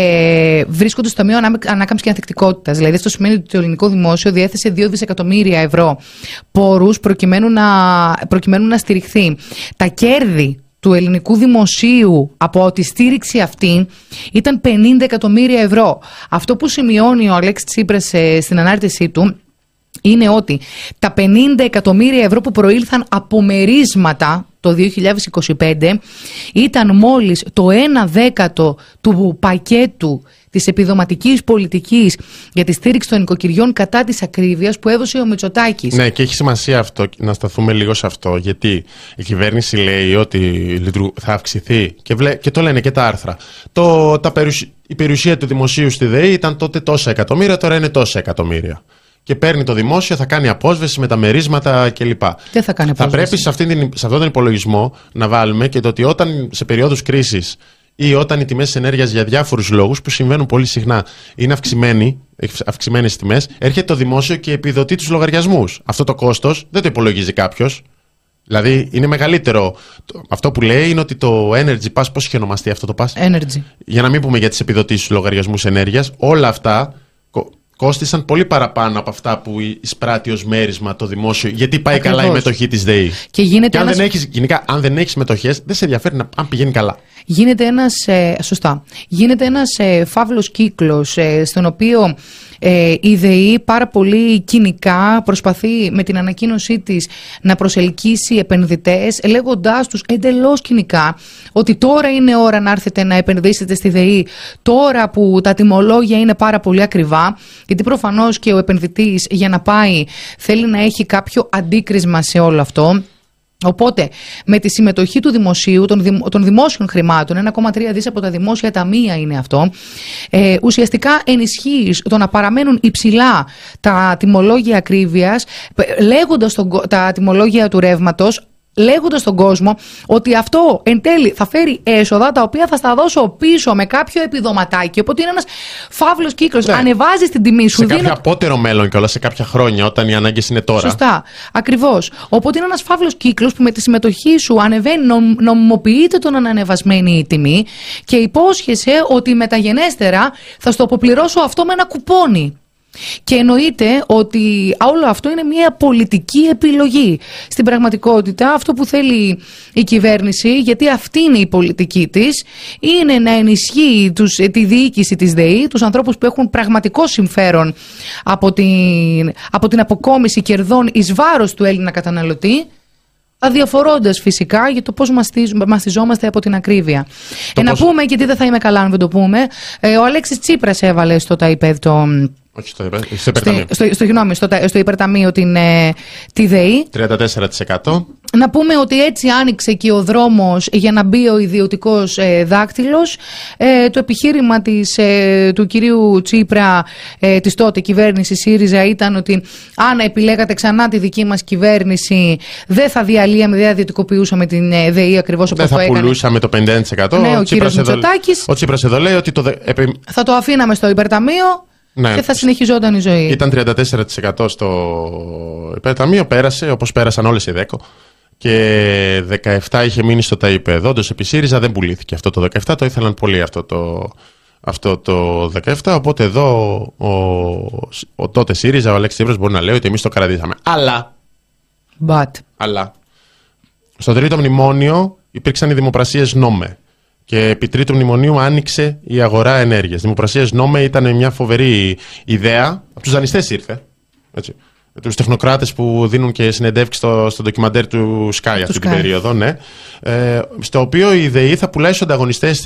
Speaker 14: ε, βρίσκονται στο Ταμείο Ανάκαμψης και Ανθεκτικότητας. Δηλαδή αυτό σημαίνει ότι το ελληνικό δημόσιο διέθεσε δύο δισεκατομμύρια ευρώ πόρους προκειμένου να, προκειμένου να στηριχθεί. Τα κέρδη του ελληνικού δημοσίου από τη στήριξη αυτή ήταν πενήντα εκατομμύρια ευρώ. Αυτό που σημειώνει ο Αλέξης Τσίπρας στην ανάρτησή του είναι ότι τα πενήντα εκατομμύρια ευρώ που προήλθαν από μερίσματα το δύο χιλιάδες είκοσι πέντε ήταν μόλις το ένα δέκατο του πακέτου της επιδοματικής πολιτικής για τη στήριξη των νοικοκυριών κατά της ακρίβειας που έδωσε ο Μητσοτάκης. Ναι, και έχει σημασία αυτό, να σταθούμε λίγο σε αυτό, γιατί η κυβέρνηση λέει ότι θα αυξηθεί και, βλέ, και το λένε και τα άρθρα. Το, τα περιουσ, η περιουσία του δημοσίου στη ΔΕΗ ήταν τότε τόσα εκατομμύρια, τώρα είναι τόσα εκατομμύρια. Και παίρνει το δημόσιο, θα κάνει απόσβεση με τα μερίσματα κλπ. Δεν θα κάνει απόσβεση. Θα πρέπει σε, αυτή την, σε αυτόν τον υπολογισμό να βάλουμε και το ότι όταν σε περίοδους κρίσης ή όταν οι τιμές της ενέργειας για διάφορους λόγους που συμβαίνουν πολύ συχνά είναι αυξημένες τιμές, έρχεται το δημόσιο και επιδοτεί τους λογαριασμούς. Αυτό το κόστος δεν το υπολογίζει κάποιος. Δηλαδή είναι μεγαλύτερο. Αυτό που λέει είναι ότι το Energy Pass, πώς είχε ονομαστεί αυτό το Pass? Energy. Για να μην πούμε για τις επιδοτήσεις στους λογαριασμούς ενέργειας, όλα αυτά
Speaker 13: κόστησαν πολύ παραπάνω από αυτά που εισπράττει ως μέρισμα το δημόσιο, γιατί πάει
Speaker 14: Ακριβώς.
Speaker 13: καλά η μετοχή της ΔΕΗ.
Speaker 14: Και, γίνεται
Speaker 13: και αν,
Speaker 14: ένας...
Speaker 13: δεν έχεις, γενικά, αν δεν έχεις μετοχές, δεν σε ενδιαφέρει να, αν πηγαίνει καλά.
Speaker 14: Γίνεται ένας, ε, σωστά, γίνεται ένας ε, φαύλος κύκλος, ε, στον οποίο ε, η ΔΕΗ πάρα πολύ κοινικά προσπαθεί με την ανακοίνωσή της να προσελκύσει επενδυτές, λέγοντάς τους εντελώς κοινικά ότι τώρα είναι ώρα να έρθετε να επενδύσετε στη ΔΕΗ, τώρα που τα τιμολόγια είναι πάρα πολύ ακριβά, γιατί προφανώς και ο επενδυτής για να πάει θέλει να έχει κάποιο αντίκρισμα σε όλο αυτό. Οπότε, με τη συμμετοχή του δημοσίου, των, δημ, των δημόσιων χρημάτων, ένα κόμμα τρία δις από τα δημόσια ταμεία είναι αυτό, ε, ουσιαστικά ενισχύει το να παραμένουν υψηλά τα τιμολόγια ακρίβειας, λέγοντας τον, τα τιμολόγια του ρεύματος, λέγοντας στον κόσμο ότι αυτό εν τέλει θα φέρει έσοδα τα οποία θα στα δώσω πίσω με κάποιο επιδοματάκι. Οπότε είναι ένας φαύλος κύκλος. Ναι. Ανεβάζεις την τιμή σου.
Speaker 13: Σε
Speaker 14: δίνω...
Speaker 13: κάποιο απότερο μέλλον και όλα, σε κάποια χρόνια, όταν οι ανάγκες είναι τώρα.
Speaker 14: Σωστά. Ακριβώς. Οπότε είναι ένας φαύλος κύκλος που με τη συμμετοχή σου ανεβαίνει, νομ, νομιμοποιείται τον ανανεβασμένη τιμή και υπόσχεσαι ότι μεταγενέστερα θα στο αποπληρώσω αυτό με ένα κουπόνι. Και εννοείται ότι όλο αυτό είναι μια πολιτική επιλογή. Στην πραγματικότητα αυτό που θέλει η κυβέρνηση, γιατί αυτή είναι η πολιτική της, είναι να ενισχύει τους, τη διοίκηση της ΔΕΗ, τους ανθρώπους που έχουν πραγματικό συμφέρον από την, από την αποκόμιση κερδών εις βάρος του Έλληνα καταναλωτή, αδιαφορώντας φυσικά για το πώς μαστιζόμαστε από την ακρίβεια. Ε, πώς... Να πούμε, και τι δεν θα είμαι καλά αν δεν το πούμε, ε, ο Αλέξης Τσίπρας έβαλε στο ΤΑΙΠΕΔ το...
Speaker 13: Όχι στο, στο υπερταμείο.
Speaker 14: Στο, στο, στο, στο, στο υπερταμείο την, ε, τη ΔΕΗ.
Speaker 13: τριάντα τέσσερα τοις εκατό.
Speaker 14: Να πούμε ότι έτσι άνοιξε και ο δρόμος για να μπει ο ιδιωτικός ε, δάκτυλος. Ε, το επιχείρημα της, ε, του κυρίου Τσίπρα, ε, της τότε κυβέρνησης ΣΥΡΙΖΑ, ήταν ότι αν επιλέγατε ξανά τη δική μας κυβέρνηση, δεν θα διαλύαμε, δεν θα ιδιωτικοποιούσαμε την ε, ΔΕΗ ακριβώς όπως το έκανε.
Speaker 13: Δεν θα πουλούσαμε το πενήντα ένα τοις εκατό.
Speaker 14: Ναι, ο,
Speaker 13: ο
Speaker 14: κύριος Μητσοτάκης.
Speaker 13: Ο Τσίπρας εδώ λέει ότι το...
Speaker 14: θα το αφήναμε στο υπερταμείο. Ναι. Και θα συνεχιζόταν η ζωή.
Speaker 13: Ήταν τριάντα τέσσερα τοις εκατό στο υπερταμείο, πέρασε όπως πέρασαν όλες οι ΔΕΚΟ. Και δεκαεπτά τοις εκατό είχε μείνει στο ΤΑΙΠΕΔ. Όντως επί ΣΥΡΙΖΑ δεν πουλήθηκε αυτό το δεκαεπτά, το ήθελαν πολύ αυτό το, αυτό το δεκαεπτά. Οπότε εδώ ο, ο, ο τότε ΣΥΡΙΖΑ, ο Αλέξης Τσίπρας, μπορεί να λέει ότι εμείς το κρατήσαμε. Αλλά,
Speaker 14: But.
Speaker 13: αλλά στο τρίτο μνημόνιο υπήρξαν οι δημοπρασίες νόμε. Και επί τρίτου μνημονίου άνοιξε η αγορά ενέργειας. Δημοπρασίες νόμε ήταν μια φοβερή ιδέα. Από τους δανειστές ήρθε. Έτσι. Τους τεχνοκράτες που δίνουν και συνεντεύξεις στο, στο ντοκιμαντέρ του Sky αυτή την περίοδο. Ναι. Ε, στο οποίο η ΔΕΗ θα πουλάει στους ανταγωνιστές